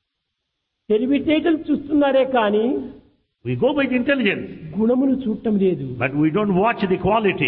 తెలివితేటలు చూస్తున్నారే కానీ We go by the intelligence, గుణమును చూడటం లేదు. but we don't watch the quality.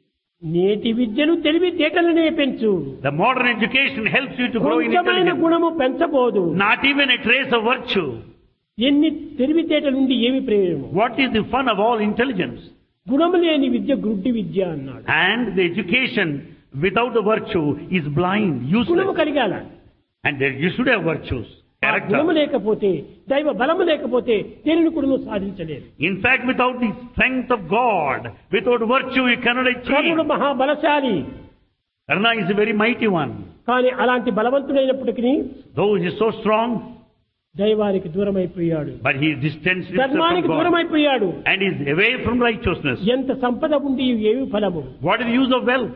నేటి విద్యను తెలివితేటలనే పెంచు. The modern education helps you to grow in కొంచెమైన intelligence. గుణము పెంచబోదు. Not even a trace of virtue. ఎన్ని తెలివితేటలు ఉండి ఏమి ప్రయోజనం? What is the fun of all intelligence? గుణము లేని విద్య గుడ్డి విద్య అన్నాడు. And the education without the virtue is blind, గుణము useless. కలిగాల. And there you should have virtues, గుణము character. లేకపోతే దైవ బలము లేకపోతే దేనిని కూడా నువ్వు సాధించలేదు. In fact, without the strength of God, without virtue, you cannot కర్ణుడు achieve. మహాబలశాలి. Karna is a very mighty one. కానీ అలాంటి బలవంతుడైనప్పటికీ Though he is so strong, దైవానికి దూరం అయిపోయాడు. but he distanced himself ధర్మానికి from దూరం God. అయిపోయాడు. And is away from righteousness. ఎంత సంపద ఉండి ఏమి ఫలము? What is the use of wealth?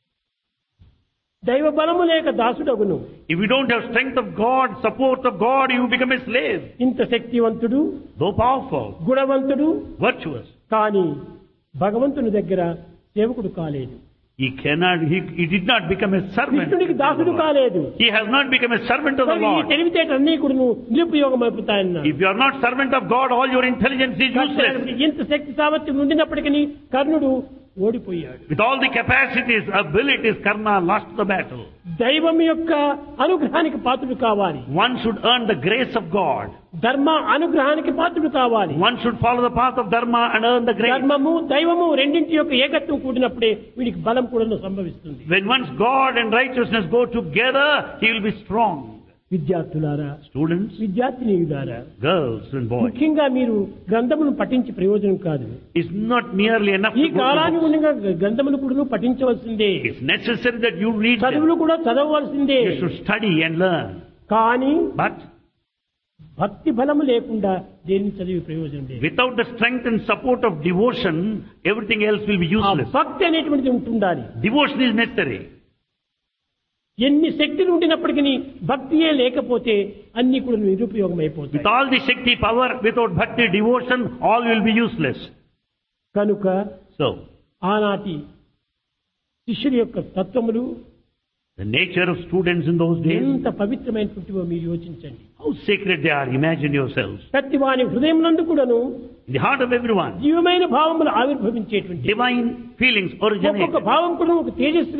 దైవ బలము లేక దాసుడగును. If you don't have strength of God, support of God, you become a slave. ఇంత శక్తివంతుడు, Though powerful, గుణవంతుడు, virtuous, కానీ భగవంతుని దగ్గర సేవకుడు కాలేదు. he did not become a servant. కృష్ణుడికి దాసుడు కాలేదు. He has not become a servant of the ఈ Lord. తెలివితేటలన్నీ కూడా నిరుపయోగం అయిపోతాయన్నాడు. If you are not servant of God, all your intelligence is useless. ఇంత శక్తి సామర్థ్యం ఉండినప్పటికీ కర్ణుడు ఓడిపోయాడు. With all the capacities, abilities, Karna lost the battle. దైవం యొక్క అనుగ్రహానికి పాత్రుడు కావాలి. One should earn the grace of God. ధర్మ అనుగ్రహానికి పాత్రుడు కావాలి. One should follow the path of Dharma and earn the grace. ధర్మము దైవము రెండింటి యొక్క ఏకత్వం కూడినప్పుడే వీడికి బలం కూడా సంభవిస్తుంది. When once God and righteousness go together, he will be strong. విద్యార్థులారా, Students, విద్యార్థినీయులారా, girls and boys, ముఖ్యంగా మీరు గ్రంథమును పఠించి ప్రయోజనం కాదు. it's not merely enough ఈ to go to కాలాన్ని books. ఉండగా గ్రంథములు కూడా పఠించవలసిందే. It's necessary that you read them. చదువులు కూడా చదవవలసిందే. You should study and learn. కానీ But భక్తి బలము లేకుండా దేన్ని చదివి ప్రయోజనం లేదు. without the strength and support of devotion, everything else will be ఆ useless. భక్తి అనేటువంటిది ఉంటుండాలి. Devotion is necessary. ఎన్ని శక్తులు ఉండినప్పటికీ భక్తియే లేకపోతే అన్ని కూడా నిరుపయోగం With అయిపోతాయి. all the Shakti power, without bhakti devotion, all will be useless. కనుక So, ఆనాటి శిష్యుల యొక్క తత్వములు the nature of students in those days, ఎంత పవిత్రమైనటువంటివో మీరు యోచించండి. how sacred they are, imagine yourselves. ప్రతి వాని హృదయం నందు కూడాను In the heart of everyone, జీవమైన భావములు ఆవిర్భవించేటువంటి divine feelings originate. ఒక్కొక్క భావం కూడా ఒక తేజస్సుగా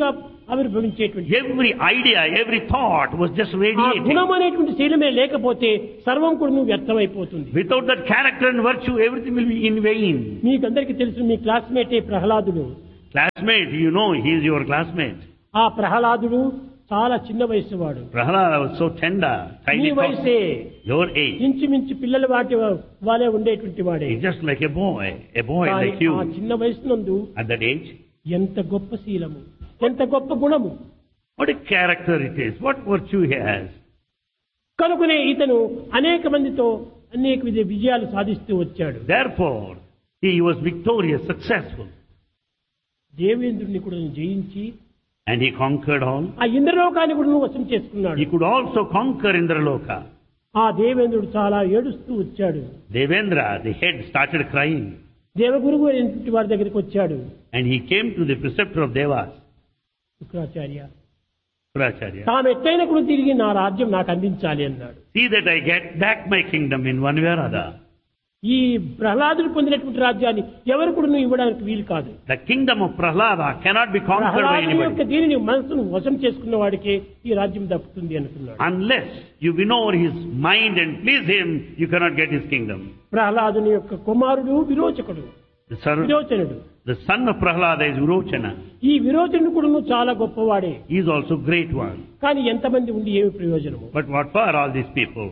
ఆవిర్భవించేటువంటి Every idea, every thought was just ఆ radiating. గుణం అనేటువంటి శీలమే లేకపోతే సర్వం కూడా నువ్వు వ్యర్థమైపోతుంది. Without that character and virtue, everything will be in vain. మీకందరికీ తెలుసు, మీ క్లాస్మేటే ప్రహ్లాదుడు. Classmate, you know, he is your classmate. ఆ ప్రహ్లాదుడు చాలా చిన్న వయసు వాడు. Prahlada was so tender, me tiny, వయసే your age. ఇంచుమించు పిల్లల వాళ్ళే ఉండేటువంటి వాడే. He's just like a boy కానీ like you. ఆ చిన్న వయసునందు At that age, ఎంత గొప్ప శీలము, ఎంత గొప్ప గుణము. what a character it is, what virtue he has. కనుకనే ఇతను అనేక మందితో అనేక విజయాలు సాధిస్తూ వచ్చాడు. Therefore, he was victorious, successful. దేవేంద్రుడిని కూడా జయించి And he conquered all. ఆ ఇంద్రలోకాన్ని కూడా వశం చేసుకున్నాడు. He could also conquer Indraloka. ఆ దేవేంద్రుడు చాలా ఏడుస్తూ వచ్చాడు. Devendra, the head, started crying. దేవగురువు అయినటువంటి వారి దగ్గరికి వచ్చాడు. And he came to the preceptor of Devas, Shukracharya, Shukracharya. తాను ఎట్టైన కూడా తిరిగి నా రాజ్యం నాకు అందించాలి అన్నాడు. See that I get back my kingdom in one way or other. ఈ ప్రహ్లాదుడు పొందినటువంటి రాజ్యాన్ని ఎవరు కూడా నువ్వు ఇవ్వడానికి వీలు కాదు. The kingdom of Prahlada cannot be conquered by ప్రహ్లాదుని యొక్క anybody. దీనిని మనసును వశం చేసుకున్న వాడికి ఈ రాజ్యం దక్కుతుంది అనుకున్నాడు. Unless you win over his mind and please him, you cannot get his kingdom. ప్రహ్లాదుని యొక్క కుమారుడు విరోచకుడు, విరోచనుడు. The son of Prahlada is Virochana. ఈ విరోచనుడు కూడా నువ్వు చాలా గొప్పవాడే. He is also great one. కానీ ఎంతమంది ఉండి ఏమి ప్రయోజనము? But what for all these people?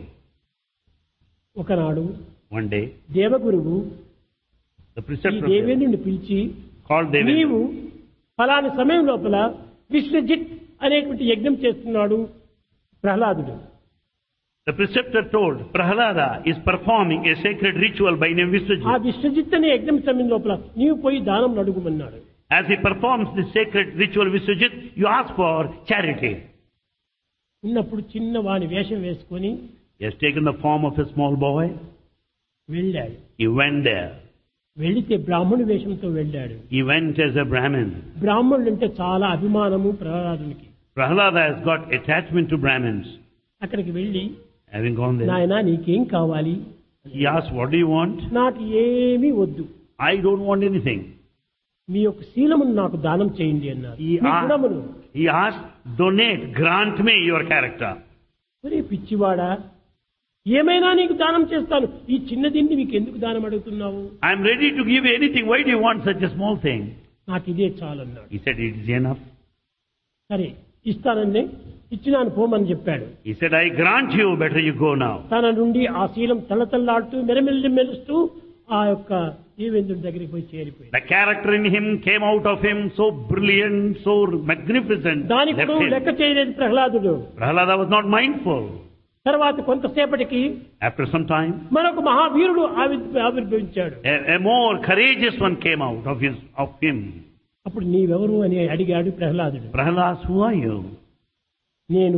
ఒకనాడు One day, దేవగురువు the ఈ preceptor of Devas దేవేంద్రుడిని పిలిచి, called Devendra. నీవు ఫలాని సమయం లోపల విశ్వజిత్ అనేటువంటి యజ్ఞం చేస్తున్నాడు ప్రహ్లాదుడు. The preceptor told Prahlada is performing a sacred ritual by name ఆ Viswajit. విశ్వజిత్ అనే యజ్ఞం సమయం లోపల నీవు పోయి దానం అడుగుమన్నాడు. As he performs the sacred ritual Viswajit, you ask for charity. ఉన్నప్పుడు చిన్న వాని వేషం వేసుకొని He has taken the form of a small boy. వెళ్ళాడు. He went there. వెళితే బ్రాహ్మణు వేషంతో వెళ్ళాడు. He went as a Brahmin. బ్రాహ్మణులు అంటే చాలా అభిమానము ప్రహ్లాదునికి. Prahlada has got attachment to Brahmins. అక్కడికి వెళ్ళి, Having gone there, నాయనా నీకేం కావాలి? he asked, what do you want? నాకు ఏమీ వద్దు, I don't want anything. మీ యొక్క శీలమును నాకు దానం చేయండి అన్నారు. He me గుణమును. asked, donate, grant me your character. ఒరే పిచ్చివాడా, ఏమైనా నీకు దానం చేస్తాను, ఈ చిన్న దీన్ని మీకు ఎందుకు దానం అడుగుతున్నావు? I am ready to give you anything. Why do you want such a small thing? నాకు ఇదే చాలు అన్నాడు. He said, it is enough. సరే ఇస్తానండి, ఇచ్చినాను పోమని చెప్పాడు. He said, I grant you, better you go now. తన నుండి ఆ శీలం తల్లతల్లాడుతూ మెరుస్తూ ఆ యొక్క దేవేంద్రుడి దగ్గరికి పోయి చేరిపోయింది. The character in him came out of him, so brilliant, so magnificent. దానికి left him. లెక్క చేయలేదు ప్రహ్లాదుడు. Prahlada was not mindful. తర్వాత కొంతసేపటికి After some time, మరొక మహావీరుడు ఆవిర్భవించాడు. a more courageous one came out of him. అప్పుడు నీవెవరు అని అడిగాడు ప్రహ్లాదుడు. Prahlada, who are you? నేను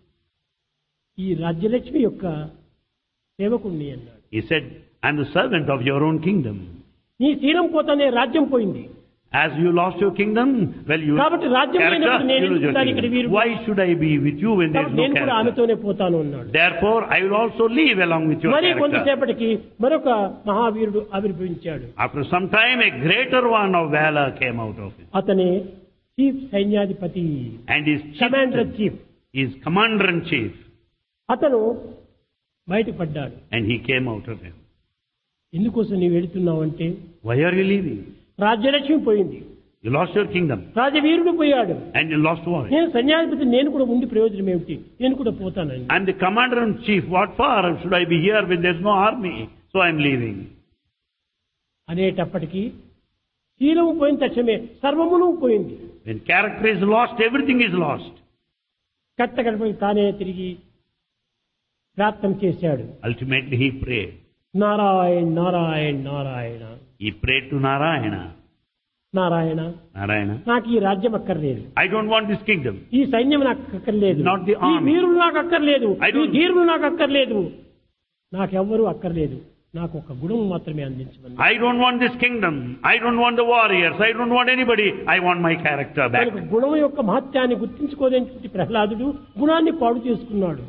ఈ రాజ్యలక్ష్మి యొక్క సేవకుణ్ణి అన్నాడు. He said, I am the servant of your own kingdom. నీ శీలం పోతానే రాజ్యం పోయింది. As you lost your kingdom, well, you కాబట్టి రాజ్యం లేనప్పుడు నేను you lose your ఎందుకు ఇక్కడ kingdom. Veerudu? Why should I be with you when there is no నేను కూడా character? ఆమెతోనే పోతాను అన్నాడు. Therefore, I will also leave along with your మరి character. కొంతసేపటికి మరొక మహావీరుడు ఆవిర్భవించాడు. After some time, a greater one of valor came out of it. అతనే chief సైన్యాధిపతి, And his commander chief. is commander-in-chief. అతను బయటపడ్డాడు. And he came out of him. ఎందుకోసం నీవు వెళుతున్నావు అంటే, Why are you leaving? Rajyalakshmi పోయింది, You lost your kingdom. రాజవీరుడు పోయాడు, And you lost war. నేను సైన్యాధిపతి, నేను కూడా ఉండి ప్రయోజనం ఏమిటి, నేను కూడా పోతానండి. I'm the commander-in-chief. What for should I be here when there's no army? So I'm leaving. అనేటప్పటికీ శీలము పోయిన తక్షణమే సర్వమును పోయింది. When character is lost, everything is lost. కట్టగడపై తానే తిరిగి ప్రార్థన చేశాడు. Ultimately, he prayed. Narayana Narayana Narayana, He prayed to Narayana. Narayana, Narayana, నాకు ఈ రాజ్యం అక్కర్లేదు, I don't want this kingdom. ఈ సైన్యం నాకు అక్కర్లేదు, Not the ఈ army. వీరులు నాకు అక్కర్లేదు, I ఈ don't- ధీరులు నాకు అక్కర్లేదు, నాకెవ్వరూ అక్కర్లేదు, నాకు ఒక గుణం మాత్రమే అందించమని. I don't want this kingdom. I don't want the warriors. I don't want anybody. I want my character back. గుణం యొక్క మహత్యాన్ని గుర్తించుకోలేని ప్రహ్లాదుడు గుణాన్ని పాడు చేసుకున్నాడు.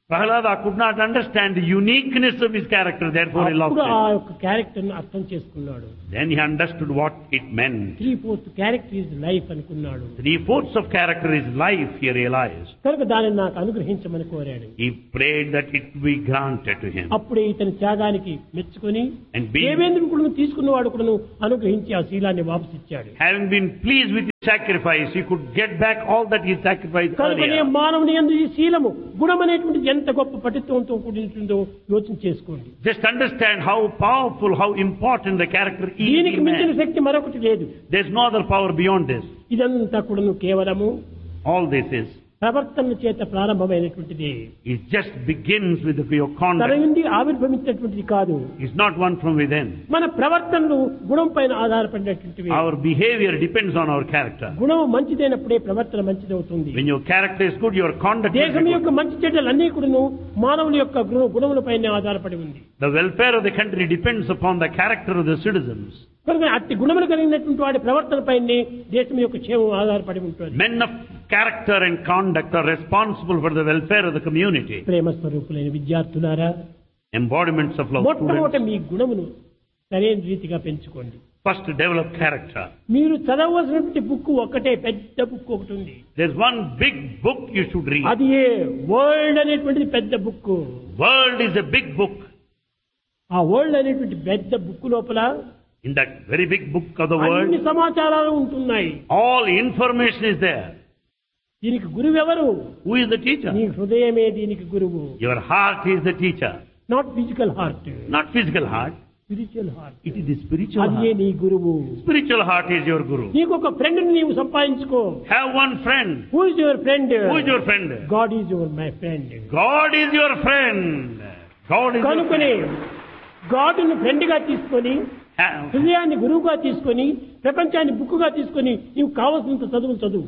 Prahlada could not understand the uniqueness of his character, therefore he loved అప్పుడు ఆ it. యొక్క character ను అర్థం చేసుకున్నాడు. Then he understood what it meant. 3/4 character is life అనుకున్నాడు. 3/4 of character is life, he realized. కనుక దానిని నాకు అనుగ్రహించమని కోరాడు. He prayed that it be granted to him. అప్పుడే ఇతని త్యాగానికి మెచ్చుకొని And being, దేవేంద్రుడు తీసుకున్నవాడు కూడా అనుగ్రహించి ఆ శీలాన్ని వాపసు ఇచ్చాడు. having been pleased with his sacrifice, he could get back all that he sacrificed కనుకనే earlier. మానవుని యందు ఈ శీలము గుణం అనేటువంటిది ఎంత గొప్ప పటిత్వంతో కూడింటుందో యోచన చేసుకోండి. Just understand how powerful, how important the character is దీనికి in మించిన man. శక్తి మరొకటి లేదు. There's no other power beyond this. ఇదంతా కూడా కేవలము All this is ప్రవర్తన చేత ప్రారంభమైనటువంటిది. it just begins with your తన conduct. నుండి ఆవిర్భవించినటువంటిది కాదు. It's not one from within. మన ప్రవర్తనలు గుణం పైన ఆధారపడినటువంటివి. Our behavior depends on our character. గుణం మంచిదైనప్పుడే ప్రవర్తన మంచిదవుతుంది. When your character is good, your conduct is దేశం good. యొక్క మంచి చెడ్డలు అన్ని కూడా మానవుల యొక్క గుణములపైనే ఆధారపడి ఉంది. The welfare of the country depends upon the character of the citizens. కనుక అట్టి గుణములు కలిగినటువంటి వాడి ప్రవర్తనపైనే దేశం యొక్క క్షేమం ఆధారపడి ఉంటుంది. Men of character and conduct are responsible for the welfare of the community. ప్రేమ స్వరూపులైన విద్యార్థులారా, Embodiments of love. మొట్టమొదట Students, మీ గుణమును సరైన రీతిగా పెంచుకోండి. first develop character. మీరు చదవవలసినటువంటి బుక్ ఒకటే, పెద్ద బుక్ ఒకటి ఉంది. There's one big book you should read. అది ఏ వరల్డ్ అనేటువంటిది పెద్ద book. World is a big book. ఆ వరల్డ్ అనేటువంటి పెద్ద బుక్ లోపల In that very big book of the అన్ని world, సమాచారాలు ఉంటున్నాయి. all information is there. దీనికి గురువు ఎవరు? Who is the teacher? నీ హృదయమే దీనికి గురువు. Your heart is the teacher. Not physical heart, Not physical heart. Spiritual heart. It is the spiritual అదే heart. నీ గురువు. Spiritual heart is your guru. నీకు ఒక ఫ్రెండ్ నీవు సంపాదించుకో. Have one friend. Who is your friend? Who is your friend? God is your my friend. God is your friend. God is your కనుకనే friend. గాడ్ను friend గా తీసుకొని, Have, హృదయాన్ని గురువుగా తీసుకొని, ప్రపంచాన్ని బుక్ గా తీసుకొని నీవు కావలసినంత చదువులు చదువు.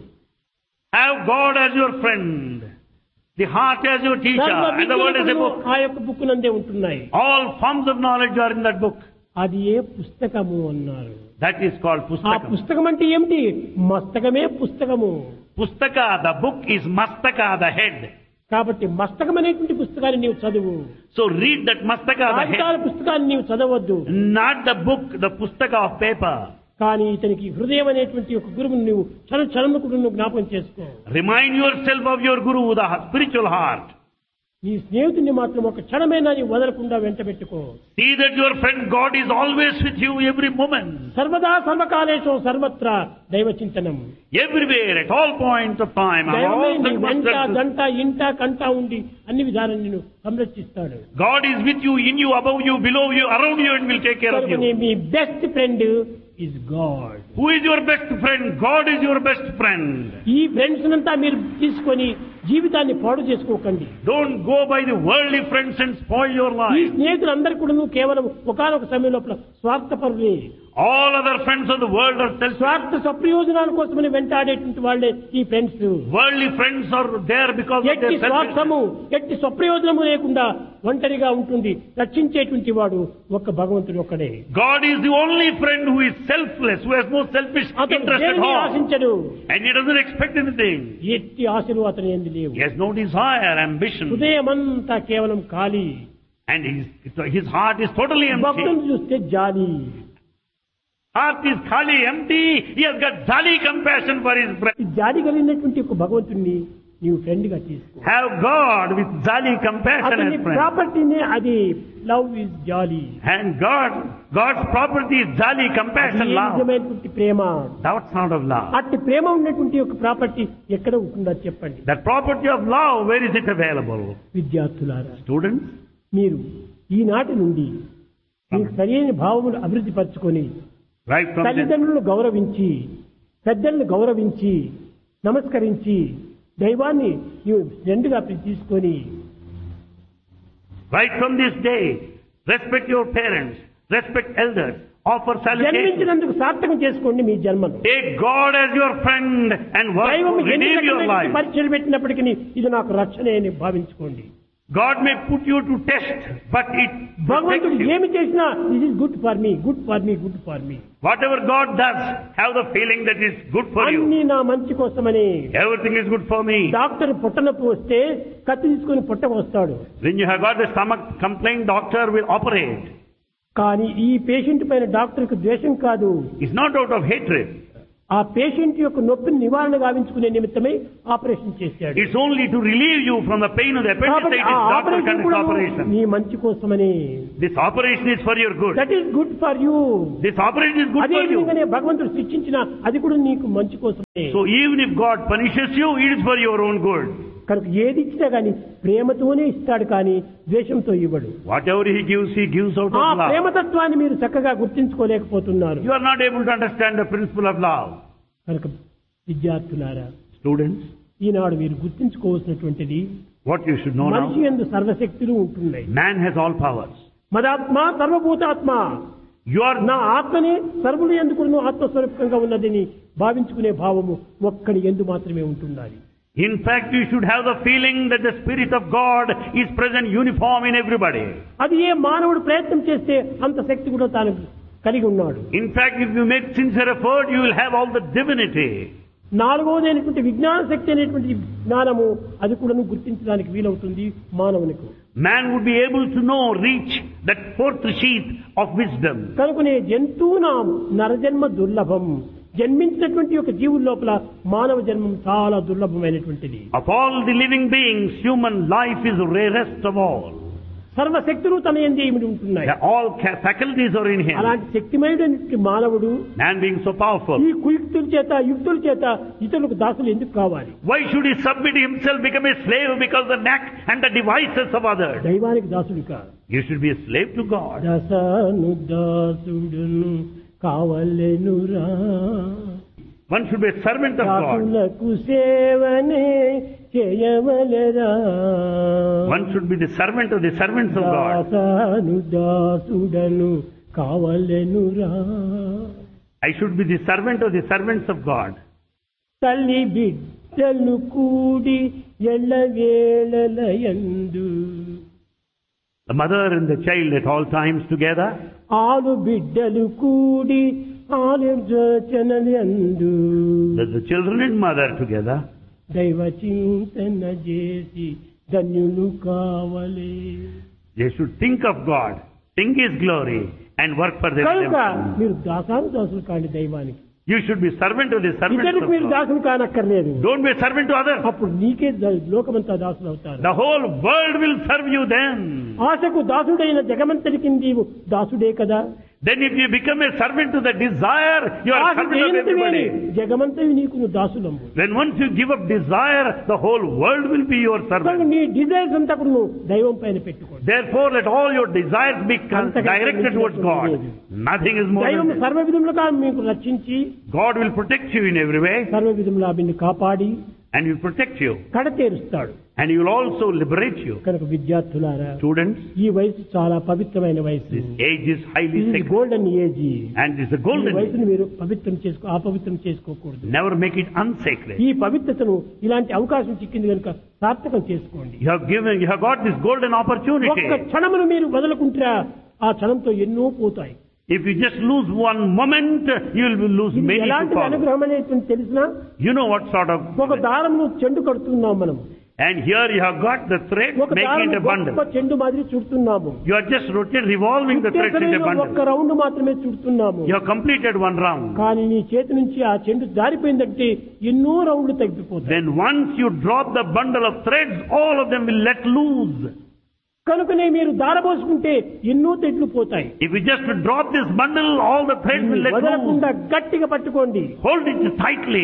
have God as your friend. The heart as your teacher. సర్వ And the world is a విద్యలు book. ఆ యొక్క బుక్ నందే ఉంటున్నాయి. All forms of knowledge are in that book. అది ఏ పుస్తకము అన్నారు. That is called ఆ Pustakam. పుస్తకం అంటే ఏమిటి? మస్తకమే పుస్తకము. Pustaka, the book is Mastaka, the head. కాబట్టి మస్తకం అనేటువంటి పుస్తకాన్ని నీవు చదువు. So read that Mastaka, the కాగితాల head. పుస్తకాన్ని నీవు చదవద్దు. Not the book, the Pustaka of paper. కానీ ఇతనికి హృదయం అనేటువంటి ఒక గురువుని నువ్వు క్షణముకు నువ్వు జ్ఞాపకం చేసుకో. Remind yourself of your Guru, the spiritual heart. నీ స్నేహితుడిని మాత్రం ఒక క్షణమైనా నీవు వదలకుండా వెంట పెట్టుకో. See that your friend God is always with you every moment. సర్వదా సర్వకాలేషు సర్వత్రా దైవ చింతనం. Everywhere, at all points of time, on దైవమే all నీ వెంట circumstances. గంట ఇంట కంట ఉండి అన్ని విధాలను నిన్ను సంరక్షిస్తాడు. God is with you, in you, above you, below you, around you, and will take care of కనుకనే you. Me best friend is God. Who is your best friend? God is your best friend. ఈ friends నంతా మీరు తీసుకొని జీవితాన్ని పాడు చేసుకోకండి. Don't go by the worldly friends and spoil your ఈ life. స్నేహితులందరూ కూడా కేవలం ఒకానొక సమయం లోపల స్వార్థపరులే. All other friends of the world are selfish. స్వార్థ సప్రయోజనాల కోసమని వెంటాడేటువంటి వాళ్ళే ఈ friends. Worldly friends are there because of ఎట్టి their selfishness. స్వార్థము ఎట్టి స్వప్రయోజనము లేకుండా ఒంటరిగా ఉంటుంది రక్షించేటువంటి వాడు ఒక్క భగవంతుడు ఒక్కడే. God is the only friend who is selfless, who has no selfish అతను interest at దేనిని all. ఆశించడు. And he doesn't expect anything. ఎట్టి ఆశలు అతని యందు లేవు. He has no desire, ambition. హృదయమంతా కేవలం ఖాళీ. And his heart is totally empty. భక్తులను చూస్తే జాలి. Heart is khali, empty. He has got jolly compassion for his brother. ఈ జాలి కలిగినటువంటి ఒక భగవంతుణ్ణి నీవు ఫ్రెండ్ గా తీసుకో. Have God with jolly compassion అతని as friend. ప్రాపర్టీనే అది love is jolly. And God's property is jolly compassion, love. నిజమైనటువంటి ప్రేమ. That's not of love. అట్టి ప్రేమ ఉన్నటువంటి ఒక ప్రాపర్టీ ఎక్కడ ఉంటుందో చెప్పండి. That property of love, where is it available? విద్యార్థులారా, Students, మీరు ఈనాటి నుండి మీకు సరైన భావములు అభివృద్ధి పరచుకొని right from this, తల్లిదండ్రులను గౌరవించి పెద్దలను గౌరవించి నమస్కరించి దైవాన్ని నీవు ఫ్రెండ్గా తీసుకొని right from this day, respect your parents, respect elders, offer salutation. జన్మించినందుకు సార్థకం చేసుకోండి మీ జన్మను. Take God as your friend and work దైవం to ఎన్ని redeem your రకమైన life. పరీక్షలు పెట్టినప్పటికీ ఇది నాకు రక్షణ అని భావించుకోండి. God may put you to test, but it భగవంతుడు protects you. ఏమి చేసినా this is good for me, good for me, good for me. Whatever God does, have the feeling that it's good for you. అన్ని నా మంచి కోసమని. Everything is good for me. Doctor పొట్టనొప్పి వస్తే కత్తి తీసుకుని పొట్టకు వస్తాడు. When you have got the stomach complaint, doctor will operate. కానీ ఈ పేషెంట్ పైన డాక్టర్కి ద్వేషం కాదు. It's not out of hatred. ఆ పేషెంట్ యొక్క నొప్పిని నివారణ గావించుకునే నిమిత్తమై ఆపరేషన్ చేశాడు. It's only to relieve you from the pain of the appendicitis. Doctor conducts operation. నీ మంచి కోసమని. This operation is for your good. That is good for you. This operation is good అదే for you. విధంగానే భగవంతుడు శిక్షించిన అది కూడా నీకు మంచి కోసమే. So even if God punishes you, it is for your own good. కనుక ఏది ఇచ్చినా కానీ ప్రేమతోనే ఇస్తాడు, కానీ ద్వేషంతో ఇవ్వడు. Whatever He gives out ఆ of love. ప్రేమతత్వాన్ని మీరు చక్కగా గుర్తించుకోలేకపోతున్నారు. You are not able to understand the principle of love. కనుక విద్యార్థులారా, Students, ఈనాడు మీరు గుర్తించుకోవాల్సినటువంటిది what you should know మనిషి now, యందు సర్వశక్తులు ఉంటున్నాయి. man has all powers. మదాత్మ సర్వభూతాత్మ. You are నా ఆత్మనే సర్వులు ఎందుకు ఆత్మస్వరూపంగా ఉన్నదని భావించుకునే భావము ఒక్కడి ఎందు మాత్రమే ఉంటున్నది. In fact, you should have the feeling that the Spirit of God is present uniform in everybody. అది ఏ మానవుడు ప్రయత్నం చేస్తే అంత శక్తి కూడా తాను కలిగి ఉన్నాడు. In fact, if you make sincere effort, you will have all the divinity. నాలుగవది అయినటువంటి విజ్ఞాన శక్తి అనేటువంటి జ్ఞానము అది కూడా గుర్తించడానికి వీలవుతుంది మానవునికి. Man would be able to know, reach that fourth sheath of wisdom. కనుకనే జంతువునాం నరజన్మ దుర్లభం. జన్మించినటువంటి ఒక జీవుల లోపల మానవ జన్మం చాలా దుర్లభమైనటువంటిది. Of all the living beings, human life is rarest of all. సర్వశక్తులు తన యందు ఇమిడి ఉంటున్నాయి. All faculties are in him. అలాంటి శక్తిమయుడైన మానవుడు Man being so powerful, ఈ కుయుక్తుల చేత యుక్తుల చేత ఇతరులకు దాసులు ఎందుకు కావాలి? why should he submit himself, become a slave because the knack and the devices of others? దైవానికి దాసుడు కాదు. You should be a slave to God. దశను దాసుడును కావలెనురా. One should be a servant of God. దాసులకు సేవనే చేయవలెరా. One should be the servant of the servants of God. దాసను దాసుడను కావలెనురా. I should be the servant of the servants of God. తల్లి బిడ్డలు కూడి ఎల్లవేళలయందు. The mother and the child at all times together. ఆలు బిడ్డలు కూడి ఆలోచనలందు. The children and mother together. దైవ చింతన చేసి ధన్యులు కావలే. They should think of God, think His glory, and work for their కనుక redemption. మీరు దాసులు కాండి దైవానికి. You should be servant of the servants ఇతరులకు of మీరు God. దాసులు కానక్కర్లేదు. Don't be a servant to others. అప్పుడు నీకే లోకమంతా దాసులు అవుతారు. The whole world will serve you then. ఆశకు దాసుడైన జగమంతటికి నీవు దాసుడే కదా. Then if you become a servant to the desire, you are a Asha servant of జయంతివేని everybody. జగమంతవి నీకు నువ్వు దాసులము. Then once you give up desire, the whole world will be your కనుక servant. నీ desires అంతా కూడా నువ్వు దైవం పైన పెట్టుకోండి. Therefore, let all your desires be directed towards God. Nothing is more దైవం than that. సర్వ విధములుగా మీకు రక్షించి God will protect you in every way, సర్వ విధములా నిన్ను కాపాడి and will protect you, కడతేరుస్తాడు. and He will also liberate you. కనుక విద్యార్థులారా, Students, ఈ వయసు చాలా పవిత్రమైన వయసు. this age is highly ఇది sacred, golden age. and it is a ఈ golden age. వయసును మీరు అపవిత్రం చేసుకోకూడదు. Never make it unsacred. ఈ పవిత్రతను ఇలాంటి అవకాశం చిక్కింది కనుక సార్థకం చేసుకోండి. You have got this golden opportunity. ఒక్క క్షణమును మీరు వదలకుంటారా ఆ క్షణంతో ఎన్నో పోతాయి. If you just lose one moment, you will lose ఇది many to ఎలాంటి follow. అనుగ్రహం అనేది తెలిసినా You know what sort of... ఒక దారంను చెండు కడుతున్నాం మనం. And here you have got the thread, ఒక making దారం it a bundle. గొప్ప చెండు మాదిరి చుడుతున్నాము. You are just revolving the threads in a ఒక్క bundle. రౌండ్ మాత్రమే చుడుతున్నాము. You have completed one round. కానీ నీ చేతి నుంచి ఆ చెండు జారిపోయిందంటే ఎన్నో రౌండ్లు తగ్గిపోతాయి. Then once you drop the bundle of threads, all of them will let loose. కనుకనే మీరు దారబోసుకుంటే ఎన్నో తెడ్లు పోతాయి. If you just drop this bundle, all the threads will let వదలకుండా loose. గట్టిగా పట్టుకోండి. Hold it tightly.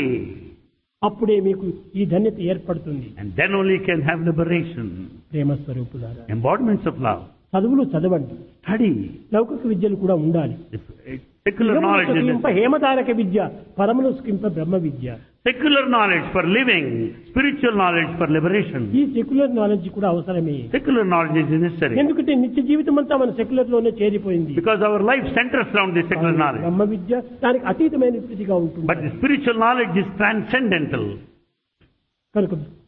అప్పుడే మీకు ఈ ధన్యత ఏర్పడుతుంది. And then only you can have liberation. ప్రేమ స్వరూపులారా, Embodiments of love. చదువులు చదవండి. Study. లౌకిక విద్యలు కూడా ఉండాలి. Secular knowledge is సుఖింప necessary. హేమతారక Vidya, పరములు సుఖింప Brahma Vidya. Secular knowledge for living, spiritual knowledge for liberation. ఈ సెక్యులర్ నాలెడ్జ్ కూడా అవసరమే. Secular knowledge is necessary. ఎందుకంటే నిత్య జీవితం అంతా మన సెక్యులర్ లోనే చేరిపోయింది. Because our life centers around the secular knowledge. బ్రహ్మ విద్య దానికి అతీతమైన స్థితిగా ఉంటుంది. But the spiritual knowledge is transcendental. కనుక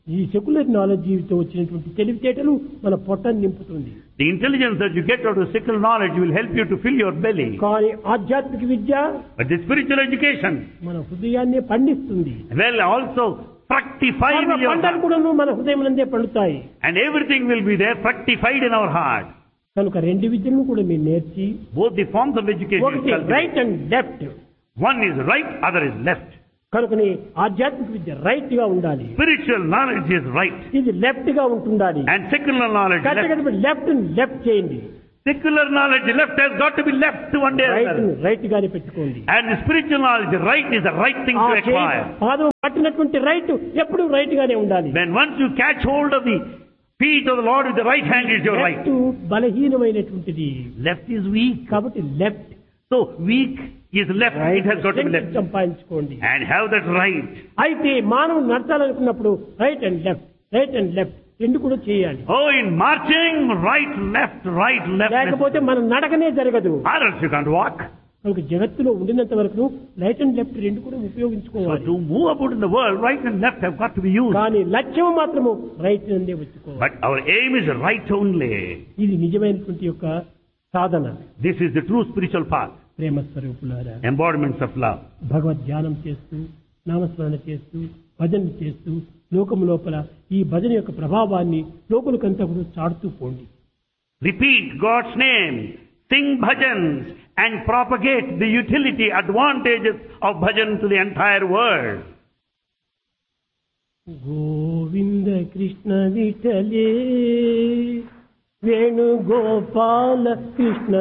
ఈ సెక్యులర్ నాలెడ్జితో వచ్చినటువంటి తెలివితేటలు మన పొట్టను నింపుతుంది. The intelligence that you get out of secular knowledge will help you to fill your belly. కానీ ఆధ్యాత్మిక విద్య, But the spiritual education మన హృదయాన్ని పండిస్తుంది. will also fructify in your పంటలు heart. కూడా మన హృదయం నందే పండుతాయి. And everything will be there fructified in our heart. కనుక రెండు విద్యలను కూడా మీరు నేర్చి, Both the forms of education. ఒకటి right and left. One is right, other is left. కనుకని ఆధ్యాత్మిక విద్య రైట్ గా ఉండాలి, Spiritual knowledge is right. ఇది లెఫ్ట్ గా ఉంటుండాలి. And secular knowledge left. Left left చేయండి, Secular knowledge left has got to be left one day or right another. Right గానే పెట్టుకోండి. And the spiritual knowledge, right is the right thing to acquire. పాదం పట్టినటువంటి right ఎప్పుడు right గానే ఉండాలి. When once you catch hold of the feet of the Lord with the right hand, is your right. Left బలహీనమైనటువంటిది, Left is weak. కాబట్టి left So weak is left. It has got to be left. సంపాదించుకోండి. And have that right. అయితే మానవుడు నడచాలనుకున్నప్పుడు right and left రెండు కూడా చేయాలి. Oh, in marching, right, left, left. లేకపోతే మన నడకనే జరగదు. Or else you can't walk. కనుక జగత్తులో ఉండినంత వరకు రైట్ అండ్ లెఫ్ట్ రెండు కూడా So ఉపయోగించుకోవాలి. to move about in the world, right and left have got to be used. కానీ లక్ష్యం మాత్రము రైట్ నుండే వచ్చుకోవాలి. But our aim is right only. ఇది నిజమైనటువంటి యొక్క సాధన. This is the true spiritual path. ప్రేమ స్వరూపులారా, Embodiments of love. భగవద్ ధ్యానం చేస్తూ, నామస్మరణ చేస్తూ, భజన చేస్తూ, లోకము లోపల ఈ భజన యొక్క ప్రభావాన్ని లోకులకంతా కూడా చాటుతూ పోండి. Repeat God's name, sing bhajans, and propagate the utility, advantages of bhajan to the entire world. Govinda Krishna విఠలే Venugopala Krishna